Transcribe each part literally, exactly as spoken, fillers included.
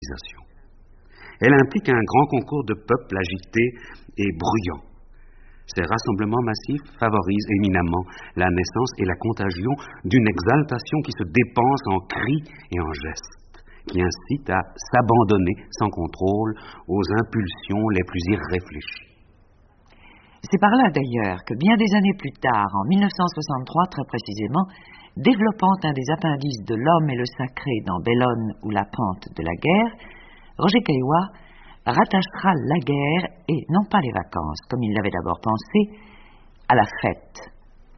civilisation. Elle implique un grand concours de peuples agités et bruyants. Ces rassemblements massifs favorisent éminemment la naissance et la contagion d'une exaltation qui se dépense en cris et en gestes, qui incite à s'abandonner sans contrôle aux impulsions les plus irréfléchies. C'est par là d'ailleurs que bien des années plus tard, en mille neuf cent soixante-trois très précisément, développant un des appendices de l'homme et le sacré dans Bellone ou la pente de la guerre, Roger Caillois rattachera la guerre, et non pas les vacances, comme il l'avait d'abord pensé, à la fête.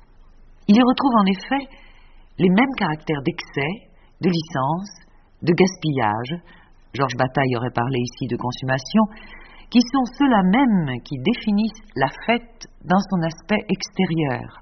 Il y retrouve en effet les mêmes caractères d'excès, de licence, de gaspillage, Georges Bataille aurait parlé ici de consommation, qui sont ceux-là mêmes qui définissent la fête dans son aspect extérieur.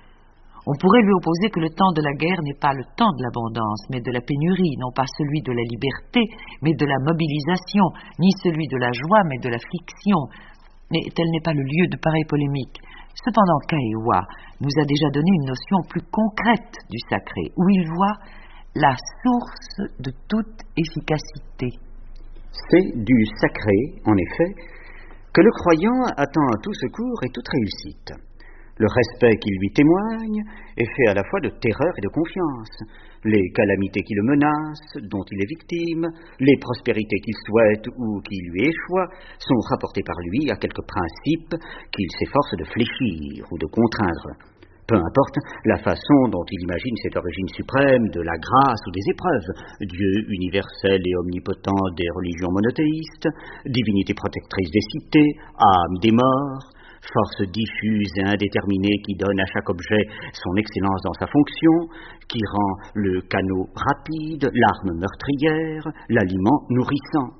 On pourrait lui opposer que le temps de la guerre n'est pas le temps de l'abondance, mais de la pénurie, non pas celui de la liberté, mais de la mobilisation, ni celui de la joie, mais de la fiction. Mais tel n'est pas le lieu de pareille polémique. Cependant, Caillois nous a déjà donné une notion plus concrète du sacré, où il voit la source de toute efficacité. C'est du sacré, en effet, que le croyant attend tout secours et toute réussite. Le respect qu'il lui témoigne est fait à la fois de terreur et de confiance. Les calamités qui le menacent, dont il est victime, les prospérités qu'il souhaite ou qui lui échouent, sont rapportées par lui à quelques principes qu'il s'efforce de fléchir ou de contraindre. Peu importe la façon dont il imagine cette origine suprême de la grâce ou des épreuves, Dieu universel et omnipotent des religions monothéistes, divinité protectrice des cités, âme des morts, force diffuse et indéterminée qui donne à chaque objet son excellence dans sa fonction, qui rend le canot rapide, l'arme meurtrière, l'aliment nourrissant.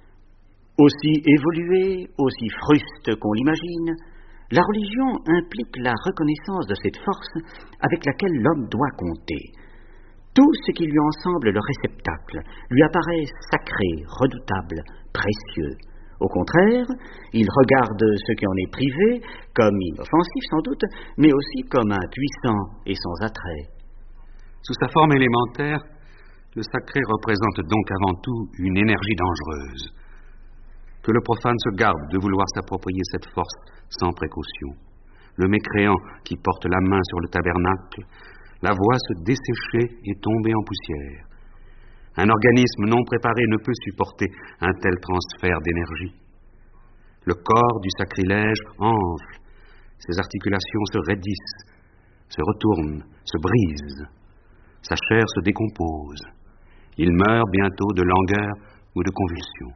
Aussi évoluée, aussi fruste qu'on l'imagine, la religion implique la reconnaissance de cette force avec laquelle l'homme doit compter. Tout ce qui lui en semble le réceptacle lui apparaît sacré, redoutable, précieux. Au contraire, il regarde ce qui en est privé comme inoffensif sans doute, mais aussi comme impuissant et sans attrait. Sous sa forme élémentaire, le sacré représente donc avant tout une énergie dangereuse. Que le profane se garde de vouloir s'approprier cette force sans précaution. Le mécréant qui porte la main sur le tabernacle la voit se dessécher et tomber en poussière. Un organisme non préparé ne peut supporter un tel transfert d'énergie. Le corps du sacrilège enfle, ses articulations se raidissent, se retournent, se brisent. Sa chair se décompose. Il meurt bientôt de langueur ou de convulsion.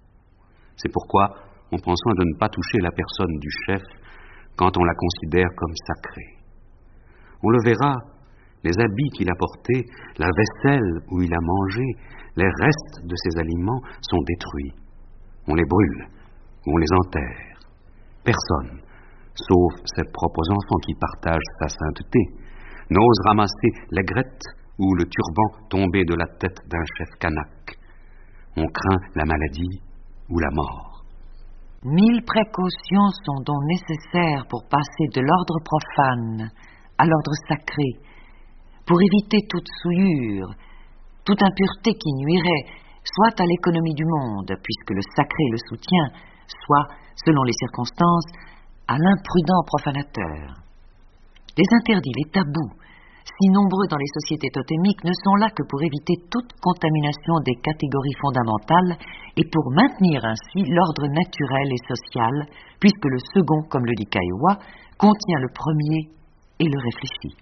C'est pourquoi on prend soin de ne pas toucher la personne du chef quand on la considère comme sacrée. On le verra, les habits qu'il a portés, la vaisselle où il a mangé, les restes de ses aliments sont détruits. On les brûle ou on les enterre. Personne, sauf ses propres enfants qui partagent sa sainteté, n'ose ramasser l'aigrette ou le turban tombé de la tête d'un chef kanak. On craint la maladie ou la mort. Mille précautions sont donc nécessaires pour passer de l'ordre profane à l'ordre sacré, pour éviter toute souillure, toute impureté qui nuirait soit à l'économie du monde, puisque le sacré le soutient, soit, selon les circonstances, à l'imprudent profanateur. Les interdits, les tabous, si nombreux dans les sociétés totémiques, ne sont là que pour éviter toute contamination des catégories fondamentales et pour maintenir ainsi l'ordre naturel et social, puisque le second, comme le dit Caillois, contient le premier et le réfléchit.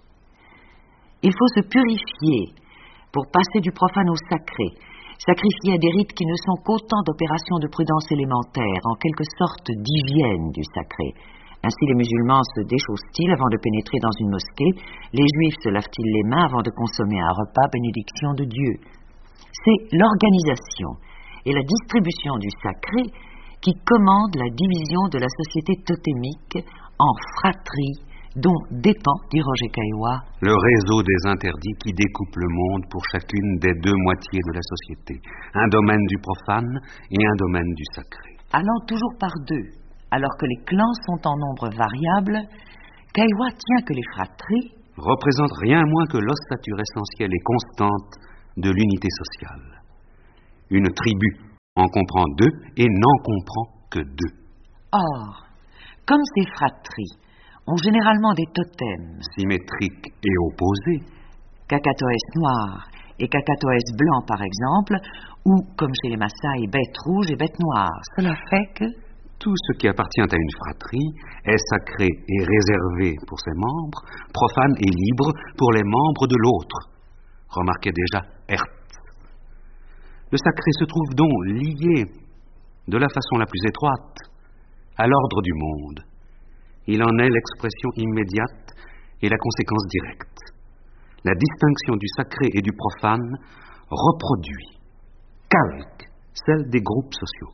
Il faut se purifier pour passer du profane au sacré, sacrifier à des rites qui ne sont qu'autant d'opérations de prudence élémentaire, en quelque sorte d'hygiène du sacré. Ainsi les musulmans se déchaussent-ils avant de pénétrer dans une mosquée, les juifs se lavent-ils les mains avant de consommer un repas bénédiction de Dieu. C'est l'organisation et la distribution du sacré qui commandent la division de la société totémique en fratries, dont dépend, dit Roger Caillois, le réseau des interdits qui découpe le monde pour chacune des deux moitiés de la société, un domaine du profane et un domaine du sacré. Allant toujours par deux, alors que les clans sont en nombre variable, Caillois tient que les fratries représentent rien moins que l'ossature essentielle et constante de l'unité sociale. Une tribu en comprend deux et n'en comprend que deux. Or, comme ces fratries ont généralement des totems symétriques et opposés, Cacatoès noir et Cacatoès blanc par exemple, ou, comme chez les Maasai, bête rouge et bête noire, cela fait que tout ce qui appartient à une fratrie est sacré et réservé pour ses membres, profane et libre pour les membres de l'autre. Remarquez déjà Hertz. Le sacré se trouve donc lié de la façon la plus étroite à l'ordre du monde. Il en est l'expression immédiate et la conséquence directe. La distinction du sacré et du profane reproduit, calque celle des groupes sociaux.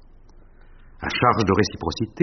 À charge de réciprocité,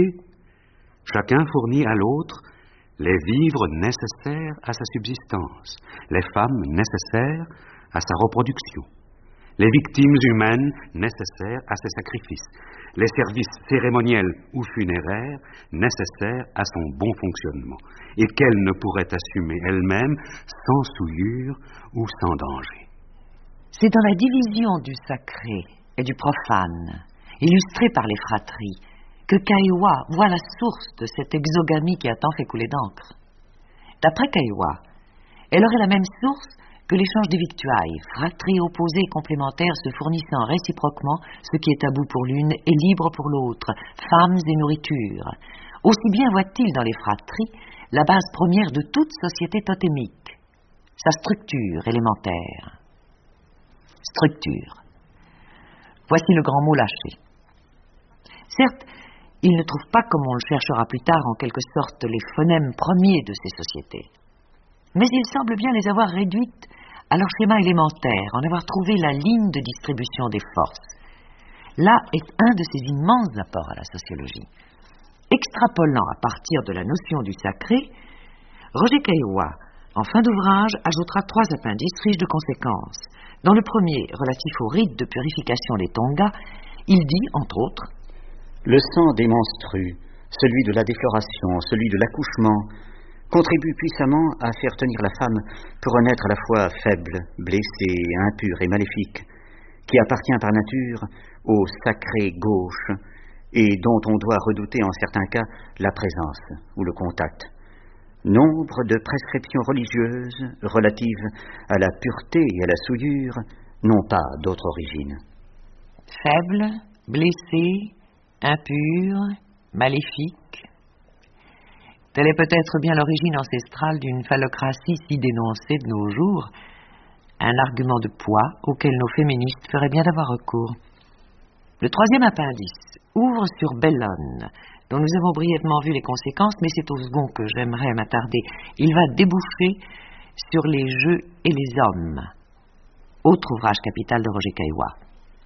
chacun fournit à l'autre les vivres nécessaires à sa subsistance, les femmes nécessaires à sa reproduction, les victimes humaines nécessaires à ses sacrifices, les services cérémoniels ou funéraires nécessaires à son bon fonctionnement, et qu'elle ne pourrait assumer elle-même sans souillure ou sans danger. C'est dans la division du sacré et du profane, illustrée par les fratries, que Kaiwa voit la source de cette exogamie qui a tant fait couler d'encre. D'après Kaiwa, elle aurait la même source que l'échange des victuailles, fratries opposées et complémentaires se fournissant réciproquement ce qui est tabou pour l'une et libre pour l'autre, femmes et nourriture. Aussi bien voit-il dans les fratries la base première de toute société totémique, sa structure élémentaire. Structure. Voici le grand mot lâché. Certes, il ne trouve pas, comme on le cherchera plus tard, en quelque sorte les phonèmes premiers de ces sociétés. Mais il semble bien les avoir réduites à leur schéma élémentaire, en avoir trouvé la ligne de distribution des forces. Là est un de ces immenses apports à la sociologie. Extrapolant à partir de la notion du sacré, Roger Caillois, en fin d'ouvrage, ajoutera trois appendices riches de conséquences. Dans le premier, relatif au rite de purification des Tonga, il dit, entre autres, « Le sang des menstrues, celui de la défloration, celui de l'accouchement, contribue puissamment à faire tenir la femme pour un être à la fois faible, blessé, impur et maléfique, qui appartient par nature au sacré gauche et dont on doit redouter en certains cas la présence ou le contact. Nombre de prescriptions religieuses relatives à la pureté et à la souillure n'ont pas d'autre origine. » Faible, blessé, impur, maléfique. Telle est peut-être bien l'origine ancestrale d'une phallocratie si dénoncée de nos jours, un argument de poids auquel nos féministes feraient bien d'avoir recours. Le troisième appendice ouvre sur Bellone, dont nous avons brièvement vu les conséquences, mais c'est au second que j'aimerais m'attarder. Il va déboucher sur les jeux et les hommes. Autre ouvrage capital de Roger Caillois.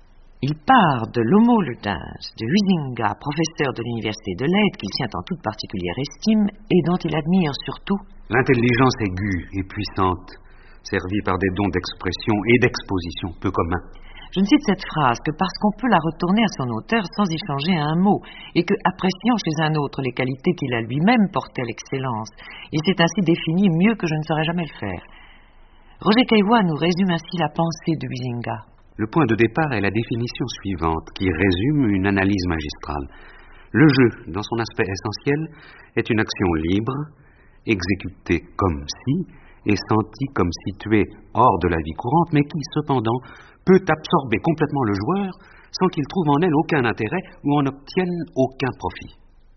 Il part de l'Homo ludens de Huizinga, professeur de l'université de Leyde, qu'il tient en toute particulière estime et dont il admire surtout l'intelligence aiguë et puissante, servie par des dons d'expression et d'exposition peu communs. Je ne cite cette phrase que parce qu'on peut la retourner à son auteur sans y changer un mot, et que, appréciant chez un autre les qualités qu'il a lui-même portées à l'excellence, il s'est ainsi défini mieux que je ne saurais jamais le faire. Roger Caillois nous résume ainsi la pensée de Huizinga. Le point de départ est la définition suivante, qui résume une analyse magistrale. Le jeu, dans son aspect essentiel, est une action libre, exécutée comme si, et sentie comme située hors de la vie courante, mais qui, cependant, peut absorber complètement le joueur sans qu'il trouve en elle aucun intérêt ou en obtienne aucun profit.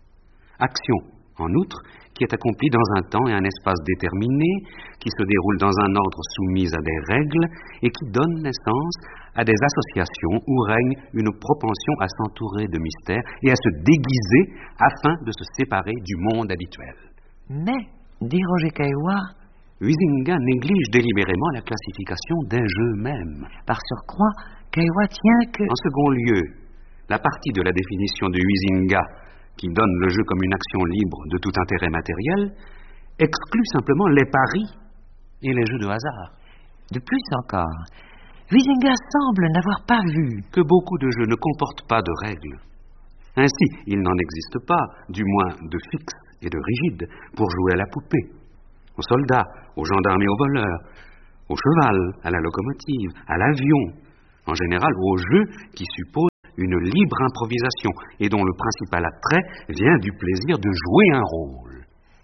Action, en outre, qui est accomplie dans un temps et un espace déterminés, qui se déroule dans un ordre soumis à des règles et qui donne naissance à des associations où règne une propension à s'entourer de mystères et à se déguiser afin de se séparer du monde habituel. Mais, dit Roger Caillois, Huizinga néglige délibérément la classification des jeux mêmes. Par surcroît, Caillois tient que... En second lieu, la partie de la définition de Huizinga qui donne le jeu comme une action libre de tout intérêt matériel, exclut simplement les paris et les jeux de hasard. De plus encore, Huizinga semble n'avoir pas vu que beaucoup de jeux ne comportent pas de règles. Ainsi, il n'en existe pas, du moins de fixe et de rigide, pour jouer à la poupée, aux soldats, aux gendarmes et aux voleurs, au cheval, à la locomotive, à l'avion, en général aux jeux qui supposent une libre improvisation et dont le principal attrait vient du plaisir de jouer un rôle.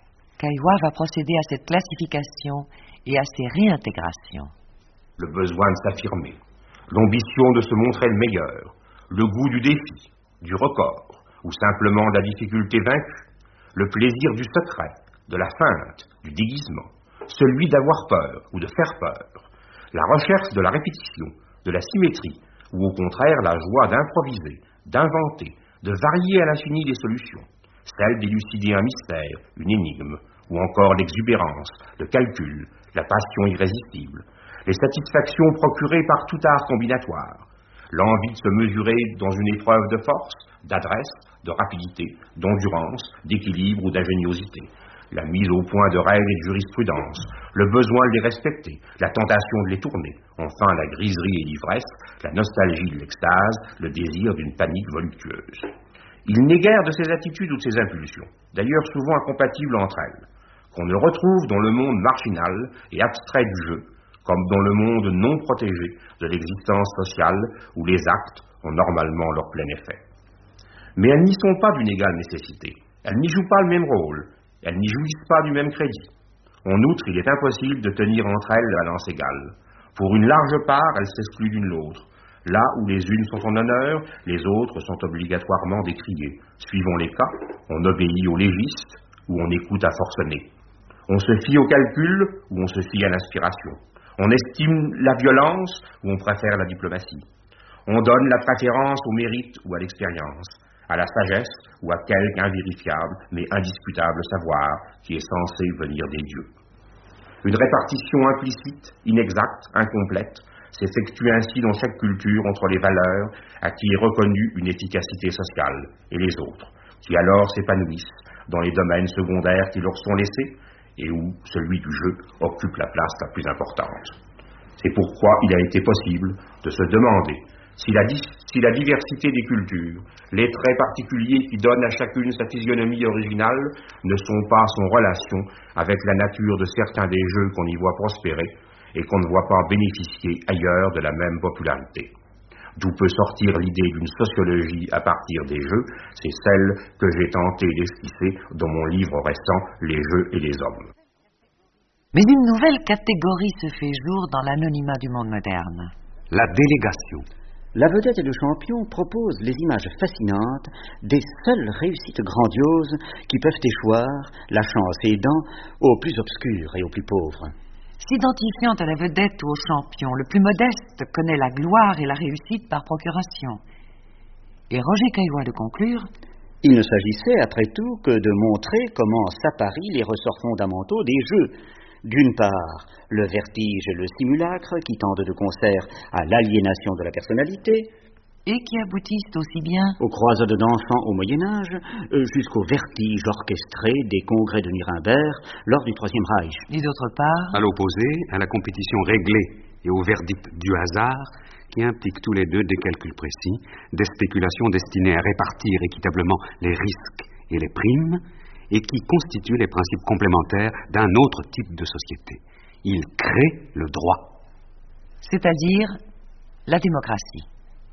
Kaiwa va procéder à cette classification et à ces réintégrations. Le besoin de s'affirmer, l'ambition de se montrer le meilleur, le goût du défi, du record, ou simplement de la difficulté vaincue, le plaisir du secret, de la feinte, du déguisement, celui d'avoir peur ou de faire peur, la recherche de la répétition, de la symétrie, ou au contraire la joie d'improviser, d'inventer, de varier à l'infini les solutions, celle d'élucider un mystère, une énigme, ou encore l'exubérance, le calcul, la passion irrésistible, les satisfactions procurées par tout art combinatoire, l'envie de se mesurer dans une épreuve de force, d'adresse, de rapidité, d'endurance, d'équilibre ou d'ingéniosité, la mise au point de règles et de jurisprudence, le besoin de les respecter, la tentation de les tourner, enfin la griserie et l'ivresse, la nostalgie de l'extase, le désir d'une panique voluptueuse. Il n'est guère de ces attitudes ou de ces impulsions, d'ailleurs souvent incompatibles entre elles, qu'on ne retrouve dans le monde marginal et abstrait du jeu, comme dans le monde non protégé de l'existence sociale où les actes ont normalement leur plein effet. Mais elles n'y sont pas d'une égale nécessité, elles n'y jouent pas le même rôle, elles n'y jouissent pas du même crédit. En outre, il est impossible de tenir entre elles la balance égale. Pour une large part, elles s'excluent l'une l'autre. Là où les unes sont en honneur, les autres sont obligatoirement décriées. Suivant les cas, on obéit aux légistes ou on écoute à forcener. On se fie au calcul ou on se fie à l'inspiration. On estime la violence ou on préfère la diplomatie. On donne la préférence au mérite ou à l'expérience, à la sagesse ou à quelque invérifiable mais indiscutable savoir qui est censé venir des dieux. Une répartition implicite, inexacte, incomplète, s'effectue ainsi dans chaque culture entre les valeurs à qui est reconnue une efficacité sociale et les autres, qui alors s'épanouissent dans les domaines secondaires qui leur sont laissés et où celui du jeu occupe la place la plus importante. C'est pourquoi il a été possible de se demander si la, si la diversité des cultures, les traits particuliers qui donnent à chacune sa physionomie originale, ne sont pas en relation avec la nature de certains des jeux qu'on y voit prospérer et qu'on ne voit pas bénéficier ailleurs de la même popularité. D'où peut sortir l'idée d'une sociologie à partir des jeux, c'est celle que j'ai tenté d'esquisser dans mon livre récent « Les jeux et les hommes ». Mais une nouvelle catégorie se fait jour dans l'anonymat du monde moderne. La délégation. La vedette et le champion proposent les images fascinantes des seules réussites grandioses qui peuvent échoir, la chance aidant, aux plus obscurs et aux plus pauvres. S'identifiant à la vedette ou au champion, le plus modeste connaît la gloire et la réussite par procuration. Et Roger Caillois de conclure: il ne s'agissait après tout que de montrer comment s'apparient les ressorts fondamentaux des jeux. D'une part, le vertige et le simulacre qui tendent de concert à l'aliénation de la personnalité, et qui aboutissent aussi bien aux croisades d'enfants au Moyen-Âge jusqu'au vertige orchestré des congrès de Nuremberg lors du Troisième Reich. Et d'autre part, à l'opposé, à la compétition réglée et au verdict du hasard qui impliquent tous les deux des calculs précis, des spéculations destinées à répartir équitablement les risques et les primes, et qui constituent les principes complémentaires d'un autre type de société. Il crée le droit. C'est-à-dire la démocratie.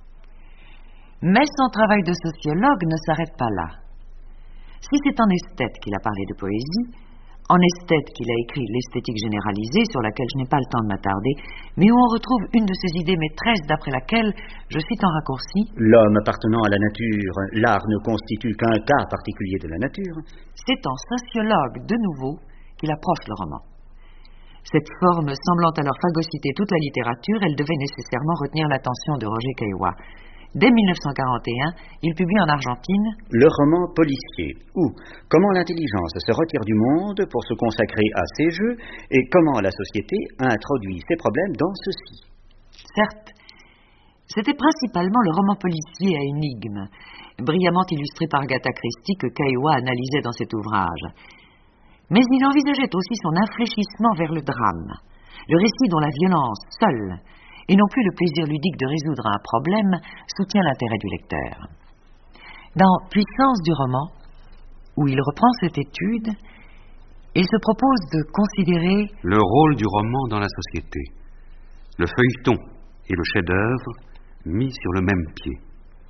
Mais son travail de sociologue ne s'arrête pas là. Si c'est en esthète qu'il a parlé de poésie, en esthète qu'il a écrit l'esthétique généralisée, sur laquelle je n'ai pas le temps de m'attarder, mais où on retrouve une de ses idées maîtresses d'après laquelle, je cite en raccourci, l'homme appartenant à la nature, l'art ne constitue qu'un cas particulier de la nature. C'est en sociologue, de nouveau, qu'il approche le roman. Cette forme semblant alors phagocyter toute la littérature, elle devait nécessairement retenir l'attention de Roger Caillois. Dès mille neuf cent quarante et un, il publie en Argentine le roman policier, où comment l'intelligence se retire du monde pour se consacrer à ses jeux et comment la société introduit ses problèmes dans ceux-ci. Certes, c'était principalement le roman policier à énigmes, brillamment illustré par Agatha Christie, que Caillois analysait dans cet ouvrage. Mais il envisageait aussi son infléchissement vers le drame, le récit dont la violence seule, et non plus le plaisir ludique de résoudre un problème, soutient l'intérêt du lecteur. Dans Puissance du roman, où il reprend cette étude, il se propose de considérer le rôle du roman dans la société, le feuilleton et le chef-d'œuvre mis sur le même pied.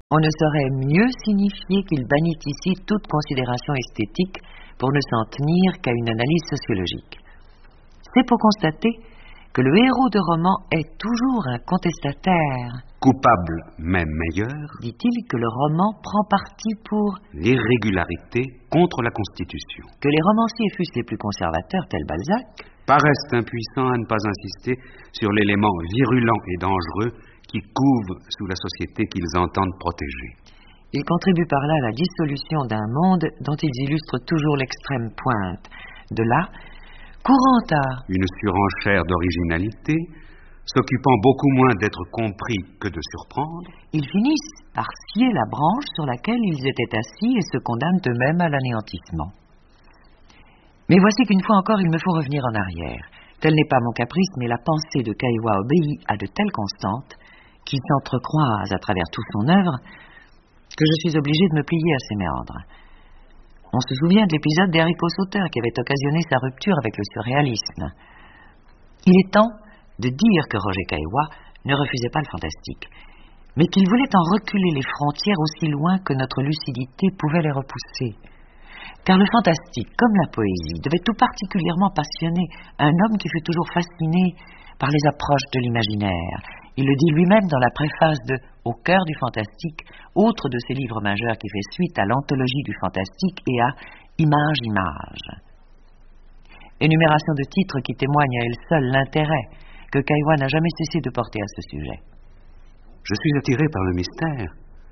On ne saurait mieux signifier qu'il bannit ici toute considération esthétique pour ne s'en tenir qu'à une analyse sociologique. C'est pour constater que le héros de roman est toujours un contestataire. Coupable, mais meilleur, Dit-il que le roman prend parti pour l'irrégularité contre la Constitution. que les romanciers fussent les plus conservateurs, tels Balzac, Paraissent impuissants à ne pas insister sur l'élément virulent et dangereux qui couve sous la société qu'ils entendent protéger. ils contribuent par là à la dissolution d'un monde dont ils illustrent toujours l'extrême pointe. De là, courant à Une surenchère d'originalité, s'occupant beaucoup moins d'être compris que de surprendre, ils finissent par scier la branche sur laquelle ils étaient assis et se condamnent eux-mêmes à l'anéantissement. Mais voici qu'une fois encore, il me faut revenir en arrière. Tel n'est pas mon caprice, mais la pensée de Kaiwa obéit à de telles constantes qui s'entrecroisent à travers toute son œuvre que je suis obligé de me plier à ses méandres. On se souvient de l'épisode d'Eric Sauter qui avait occasionné sa rupture avec le surréalisme. Il est temps de dire que Roger Caillois ne refusait pas le fantastique, mais qu'il voulait en reculer les frontières aussi loin que notre lucidité pouvait les repousser. Car le fantastique, comme la poésie, devait tout particulièrement passionner un homme qui fut toujours fasciné par les approches de l'imaginaire. Il le dit lui-même dans la préface de « Au cœur du fantastique », autre de ses livres majeurs qui fait suite à l'anthologie du fantastique et à « Image, image ». Énumération de titres qui témoignent à elle seule l'intérêt que Caillois n'a jamais cessé de porter à ce sujet. je suis attiré par le mystère.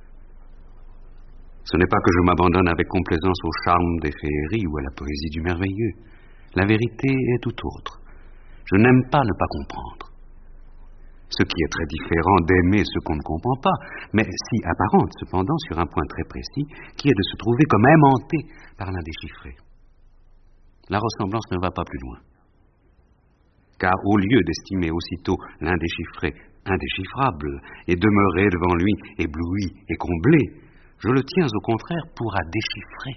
Ce n'est pas que je m'abandonne avec complaisance au charme des féeries ou à la poésie du merveilleux. La vérité est tout autre. Je n'aime pas ne pas comprendre. Ce qui est très différent d'aimer ce qu'on ne comprend pas, mais si apparente cependant sur un point très précis, qui est de se trouver comme aimanté par l'indéchiffré. La ressemblance ne va pas plus loin. Car au lieu d'estimer aussitôt l'indéchiffré indéchiffrable et demeurer devant lui ébloui et comblé, je le tiens au contraire pour à déchiffrer.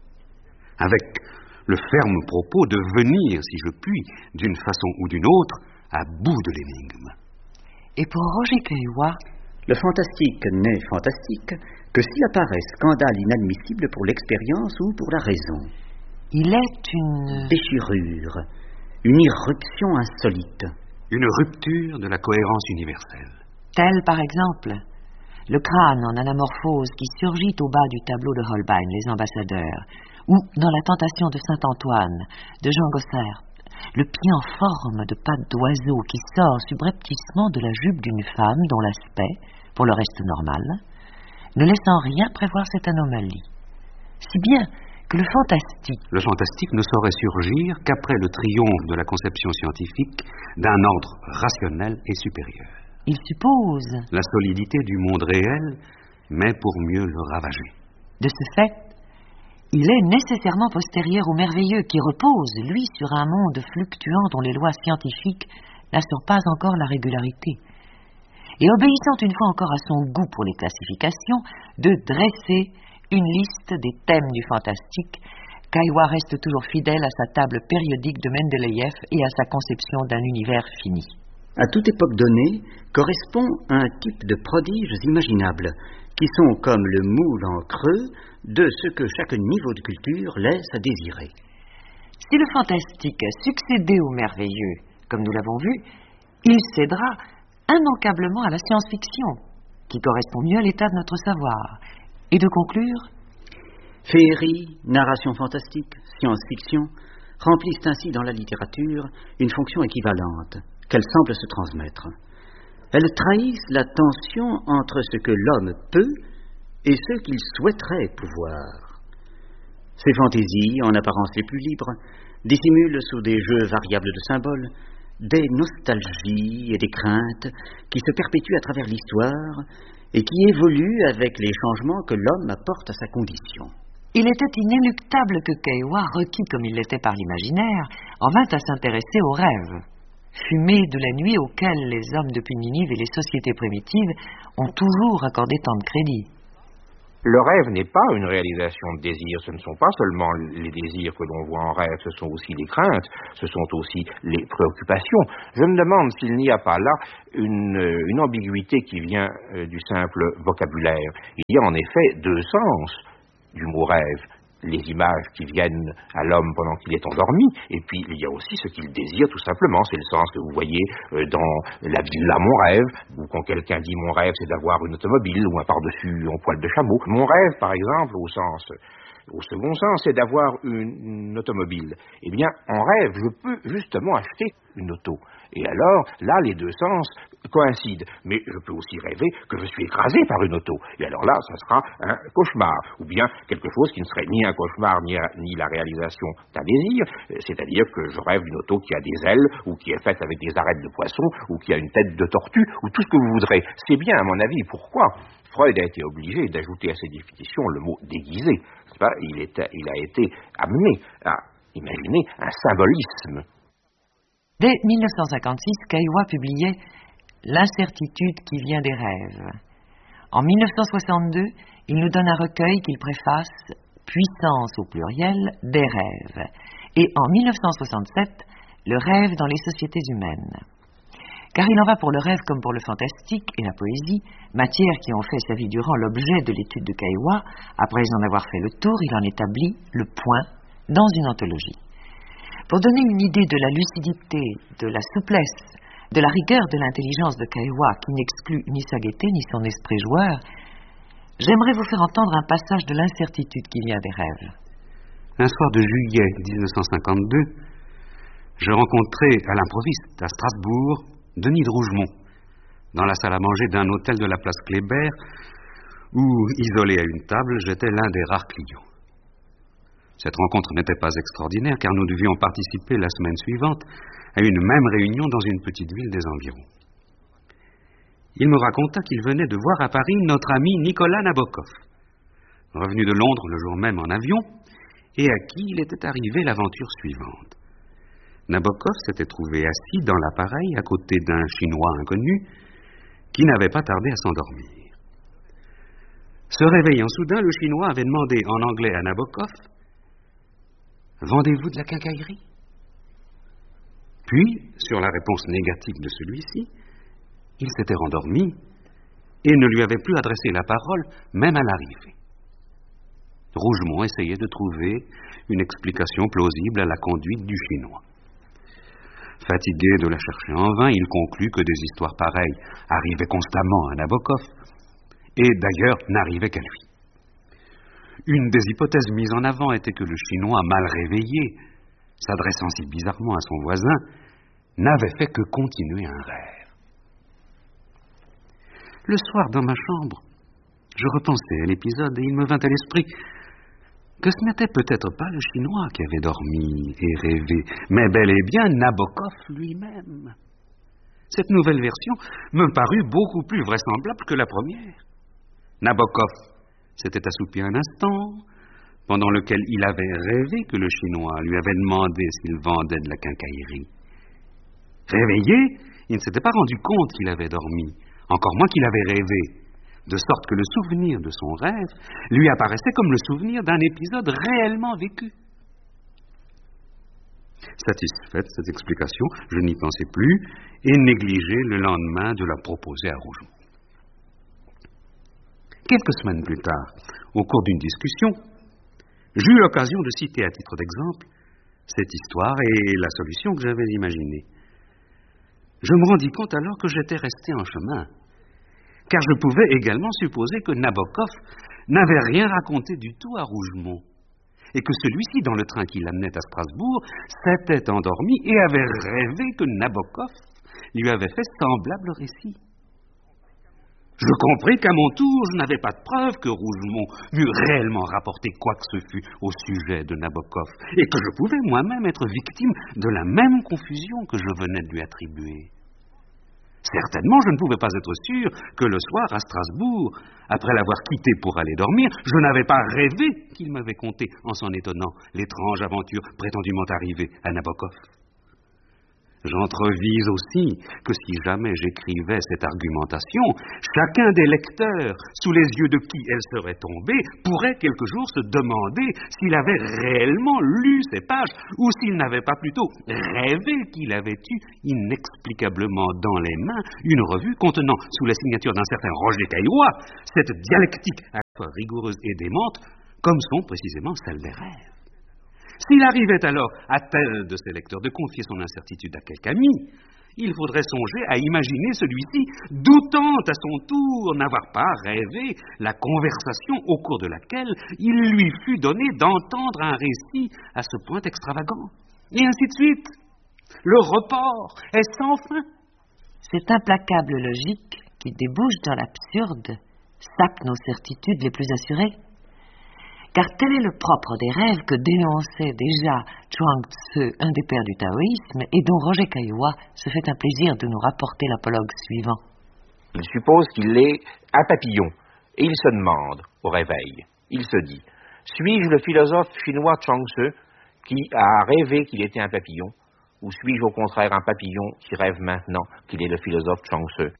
Avec le ferme propos de venir, si je puis, d'une façon ou d'une autre, à bout de l'énigme. Et pour Roger Caillois, le fantastique n'est fantastique que s'il apparaît scandale inadmissible pour l'expérience ou pour la raison. il est une Déchirure, une irruption insolite. Une rupture de la cohérence universelle. telle par exemple le crâne en anamorphose qui surgit au bas du tableau de Holbein, Les Ambassadeurs, ou dans La Tentation de Saint-Antoine, de Jean Gossert, le pied en forme de pattes d'oiseau qui sort subrepticement de la jupe d'une femme dont l'aspect, pour le reste normal, ne laisse en rien prévoir cette anomalie. Si bien que le fantastique... Le fantastique ne saurait surgir qu'après le triomphe de la conception scientifique d'un ordre rationnel et supérieur. Il suppose... La solidité du monde réel, mais pour mieux le ravager. De ce fait, il est nécessairement postérieur au merveilleux qui repose, lui, sur un monde fluctuant dont les lois scientifiques n'assurent pas encore la régularité. Et obéissant une fois encore à son goût pour les classifications, de dresser une liste des thèmes du fantastique, Caillois reste toujours fidèle à sa table périodique de Mendeleïev et à sa conception d'un univers fini. À toute époque donnée, correspond un type de prodiges imaginables, qui sont comme le moule en creux de ce que chaque niveau de culture laisse à désirer. Si le fantastique a succédé au merveilleux, comme nous l'avons vu, il cédera immanquablement à la science-fiction, qui correspond mieux à l'état de notre savoir, et de conclure... Féerie, narration fantastique, science-fiction remplissent ainsi dans la littérature une fonction équivalente, qu'elles semblent se transmettre. Elles trahissent la tension entre ce que l'homme peut et ce qu'il souhaiterait pouvoir. Ces fantaisies, en apparence les plus libres, dissimulent sous des jeux variables de symboles des nostalgies et des craintes qui se perpétuent à travers l'histoire et qui évoluent avec les changements que l'homme apporte à sa condition. Il était inéluctable que Caillois, requis comme il l'était par l'imaginaire, en vint à s'intéresser aux rêves, fumée de la nuit auxquelles les hommes depuis Ninive et les sociétés primitives ont toujours accordé tant de crédit. Le rêve n'est pas une réalisation de désir. Ce ne sont pas seulement les désirs que l'on voit en rêve, ce sont aussi les craintes, ce sont aussi les préoccupations. Je me demande s'il n'y a pas là une, une ambiguïté qui vient euh, du simple vocabulaire. Il y a en effet deux sens du mot rêve. Les images qui viennent à l'homme pendant qu'il est endormi, et puis il y a aussi ce qu'il désire tout simplement. C'est le sens que vous voyez euh, dans la villa Mon Rêve, où quand quelqu'un dit mon rêve c'est d'avoir une automobile ou un par-dessus en poil de chameau. Mon rêve par exemple au sens, au second sens, c'est d'avoir une, une automobile. Eh bien en rêve je peux justement acheter une auto. Et alors, là, les deux sens coïncident. Mais je peux aussi rêver que je suis écrasé par une auto. Et alors là, ça sera un cauchemar. Ou bien quelque chose qui ne serait ni un cauchemar, ni, ni la réalisation d'un désir. C'est-à-dire que je rêve d'une auto qui a des ailes, ou qui est faite avec des arêtes de poisson, ou qui a une tête de tortue, ou tout ce que vous voudrez. C'est bien, à mon avis. Pourquoi Freud a été obligé d'ajouter à ses définitions le mot déguisé. C'est pas, il, est, il a été amené à imaginer un symbolisme. Dès mille neuf cent cinquante-six, Caillois publiait « L'incertitude qui vient des rêves ». En mille neuf cent soixante-deux, il nous donne un recueil qu'il préface « Puissance au pluriel des rêves ». Et en mille neuf cent soixante-sept, « Le rêve dans les sociétés humaines ». Car il en va pour le rêve comme pour le fantastique et la poésie, matières qui ont fait sa vie durant l'objet de l'étude de Caillois. Après en avoir fait le tour, il en établit le point dans une anthologie. Pour donner une idée de la lucidité, de la souplesse, de la rigueur de l'intelligence de Caillois, qui n'exclut ni sa gaieté ni son esprit joueur, j'aimerais vous faire entendre un passage de l'incertitude qui vient des rêves. Un soir de juillet mille neuf cent cinquante-deux, je rencontrai à l'improviste à Strasbourg Denis de Rougemont, dans la salle à manger d'un hôtel de la place Kléber, où, isolé à une table, j'étais l'un des rares clients. Cette rencontre n'était pas extraordinaire, car nous devions participer la semaine suivante à une même réunion dans une petite ville des environs. Il me raconta qu'il venait de voir à Paris notre ami Nicolas Nabokov, revenu de Londres le jour même en avion, et à qui il était arrivé l'aventure suivante. Nabokov s'était trouvé assis dans l'appareil à côté d'un Chinois inconnu qui n'avait pas tardé à s'endormir. Se réveillant soudain, le Chinois avait demandé en anglais à Nabokov « Vendez-vous de la quincaillerie ?» Puis, sur la réponse négative de celui-ci, il s'était rendormi et ne lui avait plus adressé la parole, même à l'arrivée. Rougemont essayait de trouver une explication plausible à la conduite du Chinois. Fatigué de la chercher en vain, il conclut que des histoires pareilles arrivaient constamment à Nabokov, et d'ailleurs n'arrivaient qu'à lui. Une des hypothèses mises en avant était que le Chinois, mal réveillé, s'adressant si bizarrement à son voisin, n'avait fait que continuer un rêve. Le soir, dans ma chambre, je repensais à l'épisode et il me vint à l'esprit que ce n'était peut-être pas le Chinois qui avait dormi et rêvé, mais bel et bien Nabokov lui-même. Cette nouvelle version me parut beaucoup plus vraisemblable que la première. Nabokov s'était assoupi un instant, pendant lequel il avait rêvé que le Chinois lui avait demandé s'il vendait de la quincaillerie. Réveillé, il ne s'était pas rendu compte qu'il avait dormi, encore moins qu'il avait rêvé, de sorte que le souvenir de son rêve lui apparaissait comme le souvenir d'un épisode réellement vécu. Satisfait de cette explication, je n'y pensais plus et négligeai le lendemain de la proposer à Rougemont. Quelques semaines plus tard, au cours d'une discussion, j'eus l'occasion de citer à titre d'exemple cette histoire et la solution que j'avais imaginée. Je me rendis compte alors que j'étais resté en chemin, car je pouvais également supposer que Nabokov n'avait rien raconté du tout à Rougemont, et que celui-ci, dans le train qui l'amenait à Strasbourg, s'était endormi et avait rêvé que Nabokov lui avait fait semblable récit. Je compris qu'à mon tour, je n'avais pas de preuve que Rougemont m'eût réellement rapporté quoi que ce fût au sujet de Nabokov, et que je pouvais moi-même être victime de la même confusion que je venais de lui attribuer. Certainement, je ne pouvais pas être sûr que le soir, à Strasbourg, après l'avoir quitté pour aller dormir, je n'avais pas rêvé qu'il m'avait conté, en s'en étonnant, l'étrange aventure prétendument arrivée à Nabokov. J'entrevise aussi que si jamais j'écrivais cette argumentation, chacun des lecteurs, sous les yeux de qui elle serait tombée, pourrait quelque jour se demander s'il avait réellement lu ces pages ou s'il n'avait pas plutôt rêvé qu'il avait eu inexplicablement dans les mains une revue contenant, sous la signature d'un certain Roger Caillois, cette dialectique à la fois rigoureuse et démente, comme sont précisément celles des rêves. S'il arrivait alors à tel de ses lecteurs de confier son incertitude à quelque ami, il faudrait songer à imaginer celui-ci doutant à son tour n'avoir pas rêvé la conversation au cours de laquelle il lui fut donné d'entendre un récit à ce point extravagant. Et ainsi de suite. Le report est sans fin. Cette implacable logique qui débouche dans l'absurde sape nos certitudes les plus assurées. Car tel est le propre des rêves que dénonçait déjà Chuang Tzu, un des pères du taoïsme, et dont Roger Caillois se fait un plaisir de nous rapporter l'apologue suivant. Il suppose qu'il est un papillon, et il se demande, au réveil, il se dit, suis-je le philosophe chinois Chuang Tzu qui a rêvé qu'il était un papillon, ou suis-je au contraire un papillon qui rêve maintenant qu'il est le philosophe Chuang Tzu?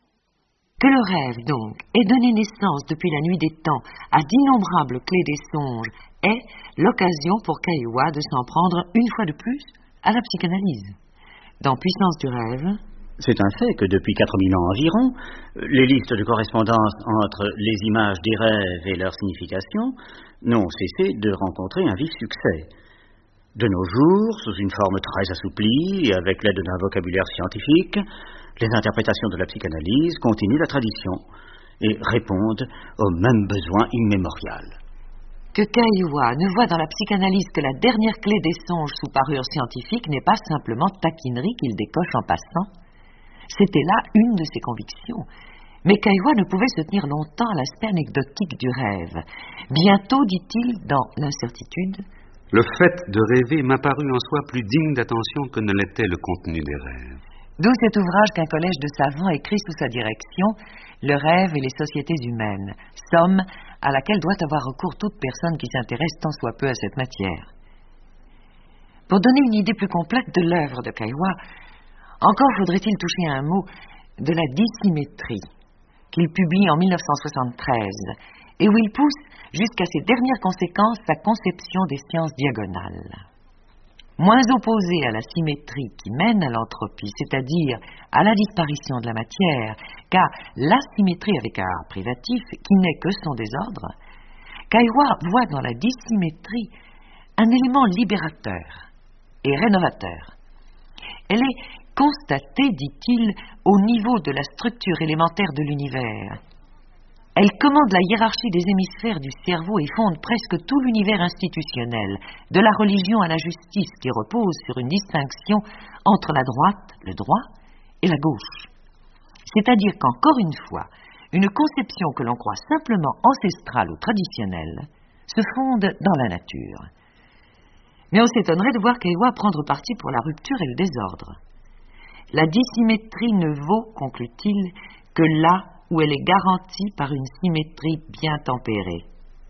Que le rêve, donc, ait donné naissance depuis la nuit des temps à d'innombrables clés des songes est l'occasion pour Caillois de s'en prendre une fois de plus à la psychanalyse. Dans Puissance du rêve, c'est un fait que depuis quatre mille ans environ, les listes de correspondance entre les images des rêves et leur signification n'ont cessé de rencontrer un vif succès. De nos jours, sous une forme très assouplie et avec l'aide d'un vocabulaire scientifique, les interprétations de la psychanalyse continuent la tradition et répondent aux mêmes besoins immémoriaux. Que Caillois ne voit dans la psychanalyse que la dernière clé des songes sous parure scientifique n'est pas simplement taquinerie qu'il décoche en passant. C'était là une de ses convictions. Mais Caillois ne pouvait se tenir longtemps à l'aspect anecdotique du rêve. Bientôt, dit-il, dans l'incertitude, le fait de rêver m'a paru en soi plus digne d'attention que ne l'était le contenu des rêves. D'où cet ouvrage qu'un collège de savants écrit sous sa direction, Le rêve et les sociétés humaines, somme à laquelle doit avoir recours toute personne qui s'intéresse tant soit peu à cette matière. Pour donner une idée plus complète de l'œuvre de Caillois, encore faudrait-il toucher un mot de la dissymétrie, qu'il publie en mille neuf cent soixante-treize, et où il pousse jusqu'à ses dernières conséquences sa conception des sciences diagonales. Moins opposée à la symétrie qui mène à l'entropie, c'est-à-dire à la disparition de la matière, qu'à l'asymétrie avec un A privatif qui n'est que son désordre, Caillois voit dans la dissymétrie un élément libérateur et rénovateur. Elle est constatée, dit-il, au niveau de la structure élémentaire de l'univers. Elle commande la hiérarchie des hémisphères du cerveau et fonde presque tout l'univers institutionnel, de la religion à la justice, qui repose sur une distinction entre la droite, le droit, et la gauche. C'est-à-dire qu'encore une fois, une conception que l'on croit simplement ancestrale ou traditionnelle se fonde dans la nature. Mais on s'étonnerait de voir Caillois prendre parti pour la rupture et le désordre. La dissymétrie ne vaut, conclut-il, que là où elle est garantie par une symétrie bien tempérée.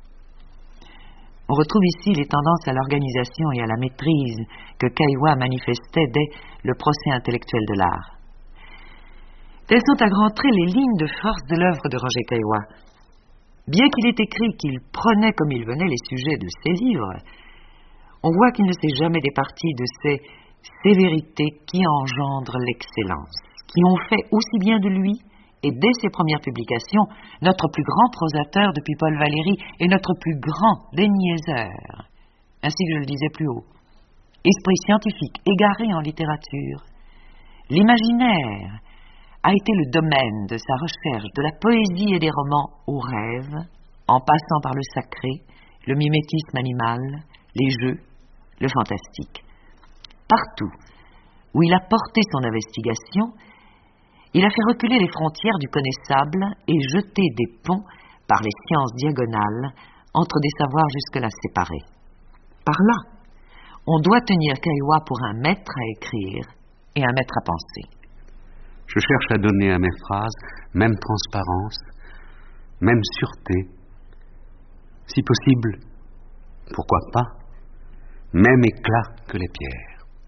On retrouve ici les tendances à l'organisation et à la maîtrise que Caillois manifestait dès le procès intellectuel de l'art. Telles sont à grands traits les lignes de force de l'œuvre de Roger Caillois. Bien qu'il ait écrit qu'il prenait comme il venait les sujets de ses livres, on voit qu'il ne s'est jamais départi de ces sévérités qui engendrent l'excellence, qui ont fait aussi bien de lui, et dès ses premières publications, notre plus grand prosateur depuis Paul Valéry et notre plus grand déniaiseur, ainsi que je le disais plus haut. Esprit scientifique égaré en littérature, l'imaginaire a été le domaine de sa recherche, de la poésie et des romans au rêve, en passant par le sacré, le mimétisme animal, les jeux, le fantastique. Partout où il a porté son investigation, il a fait reculer les frontières du connaissable et jeter des ponts par les sciences diagonales entre des savoirs jusque-là séparés. Par là, on doit tenir Caillois pour un maître à écrire et un maître à penser. Je cherche à donner à mes phrases même transparence, même sûreté, si possible, pourquoi pas, même éclat que les pierres.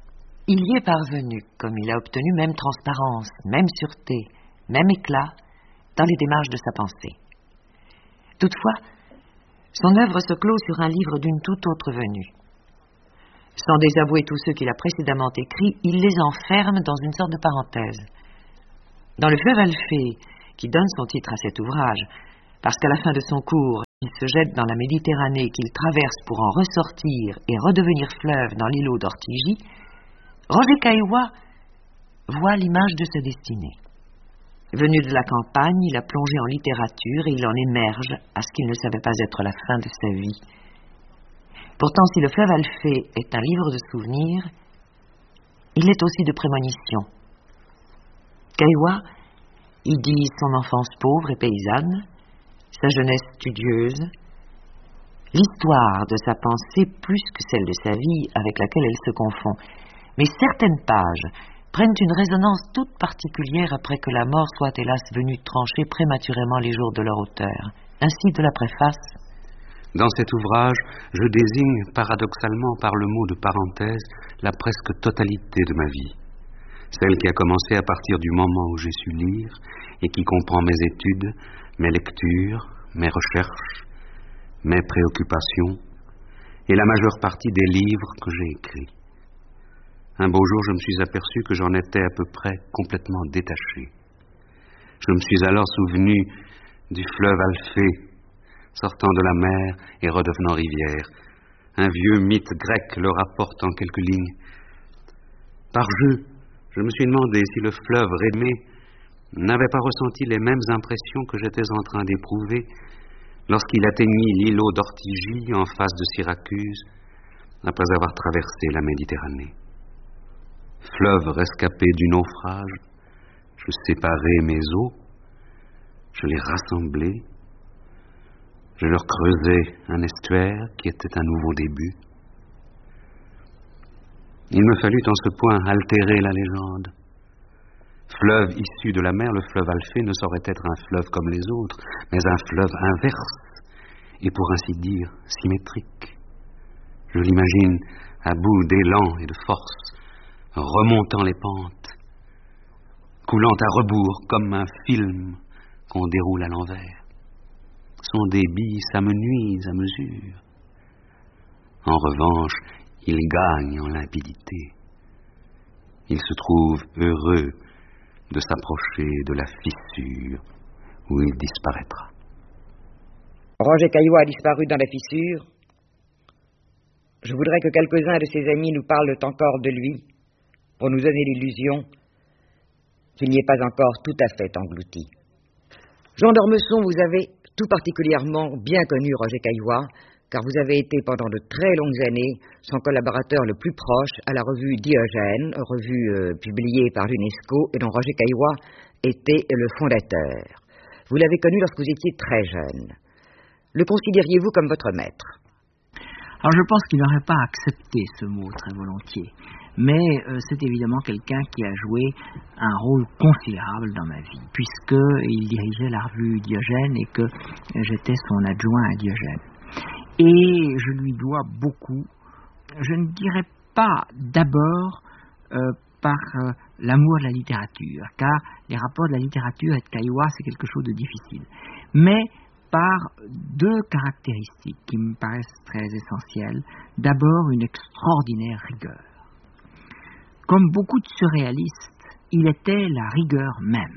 Il y est parvenu, comme il a obtenu même transparence, même sûreté, même éclat dans les démarches de sa pensée. Toutefois, son œuvre se clôt sur un livre d'une toute autre venue. Sans désavouer tous ceux qu'il a précédemment écrits, il les enferme dans une sorte de parenthèse. Dans le fleuve Alphée, qui donne son titre à cet ouvrage, parce qu'à la fin de son cours, il se jette dans la Méditerranée qu'il traverse pour en ressortir et redevenir fleuve dans l'îlot d'Ortigie, Roger Caillois voit l'image de sa destinée. Venu de la campagne, il a plongé en littérature et il en émerge à ce qu'il ne savait pas être la fin de sa vie. Pourtant, si le fleuve Alphée est un livre de souvenirs, il est aussi de prémonition. Caillois y dit son enfance pauvre et paysanne, sa jeunesse studieuse, l'histoire de sa pensée plus que celle de sa vie avec laquelle elle se confond. Mais certaines pages prennent une résonance toute particulière après que la mort soit hélas venue trancher prématurément les jours de leur auteur. Ainsi de la préface. Dans cet ouvrage, je désigne paradoxalement par le mot de parenthèse la presque totalité de ma vie. Celle qui a commencé à partir du moment où j'ai su lire et qui comprend mes études, mes lectures, mes recherches, mes préoccupations et la majeure partie des livres que j'ai écrits. Un beau jour, je me suis aperçu que j'en étais à peu près complètement détaché. Je me suis alors souvenu du fleuve Alphée, sortant de la mer et redevenant rivière. Un vieux mythe grec le rapporte en quelques lignes. Par jeu, je me suis demandé si le fleuve Rémée n'avait pas ressenti les mêmes impressions que j'étais en train d'éprouver lorsqu'il atteignit l'îlot d'Ortigie en face de Syracuse, après avoir traversé la Méditerranée. Fleuve rescapé du naufrage, je séparai mes eaux, je les rassemblai, je leur creusai un estuaire qui était un nouveau début. Il me fallut en ce point altérer la légende. Fleuve issu de la mer, le fleuve Alphée ne saurait être un fleuve comme les autres, mais un fleuve inverse, et pour ainsi dire symétrique. Je l'imagine à bout d'élan et de force, remontant les pentes, coulant à rebours comme un film qu'on déroule à l'envers. Son débit s'amenuise à mesure. En revanche, il gagne en limpidité. Il se trouve heureux de s'approcher de la fissure où il disparaîtra. Roger Caillois a disparu dans la fissure. Je voudrais que quelques-uns de ses amis nous parlent encore de lui, pour nous donner l'illusion qu'il n'y est pas encore tout à fait englouti. Jean d'Ormesson, vous avez tout particulièrement bien connu Roger Caillois, car vous avez été pendant de très longues années son collaborateur le plus proche à la revue Diogène, revue euh, publiée par l'UNESCO et dont Roger Caillois était le fondateur. Vous l'avez connu lorsque vous étiez très jeune. Le considériez-vous comme votre maître? Alors je pense qu'il n'aurait pas accepté ce mot très volontiers, mais euh, c'est évidemment quelqu'un qui a joué un rôle considérable dans ma vie, puisqu'il dirigeait la revue Diogène et que j'étais son adjoint à Diogène. Et je lui dois beaucoup, je ne dirais pas d'abord euh, par euh, l'amour de la littérature, car les rapports de la littérature et de Caillois, c'est quelque chose de difficile, mais par deux caractéristiques qui me paraissent très essentielles. D'abord, une extraordinaire rigueur. Comme beaucoup de surréalistes, il était la rigueur même.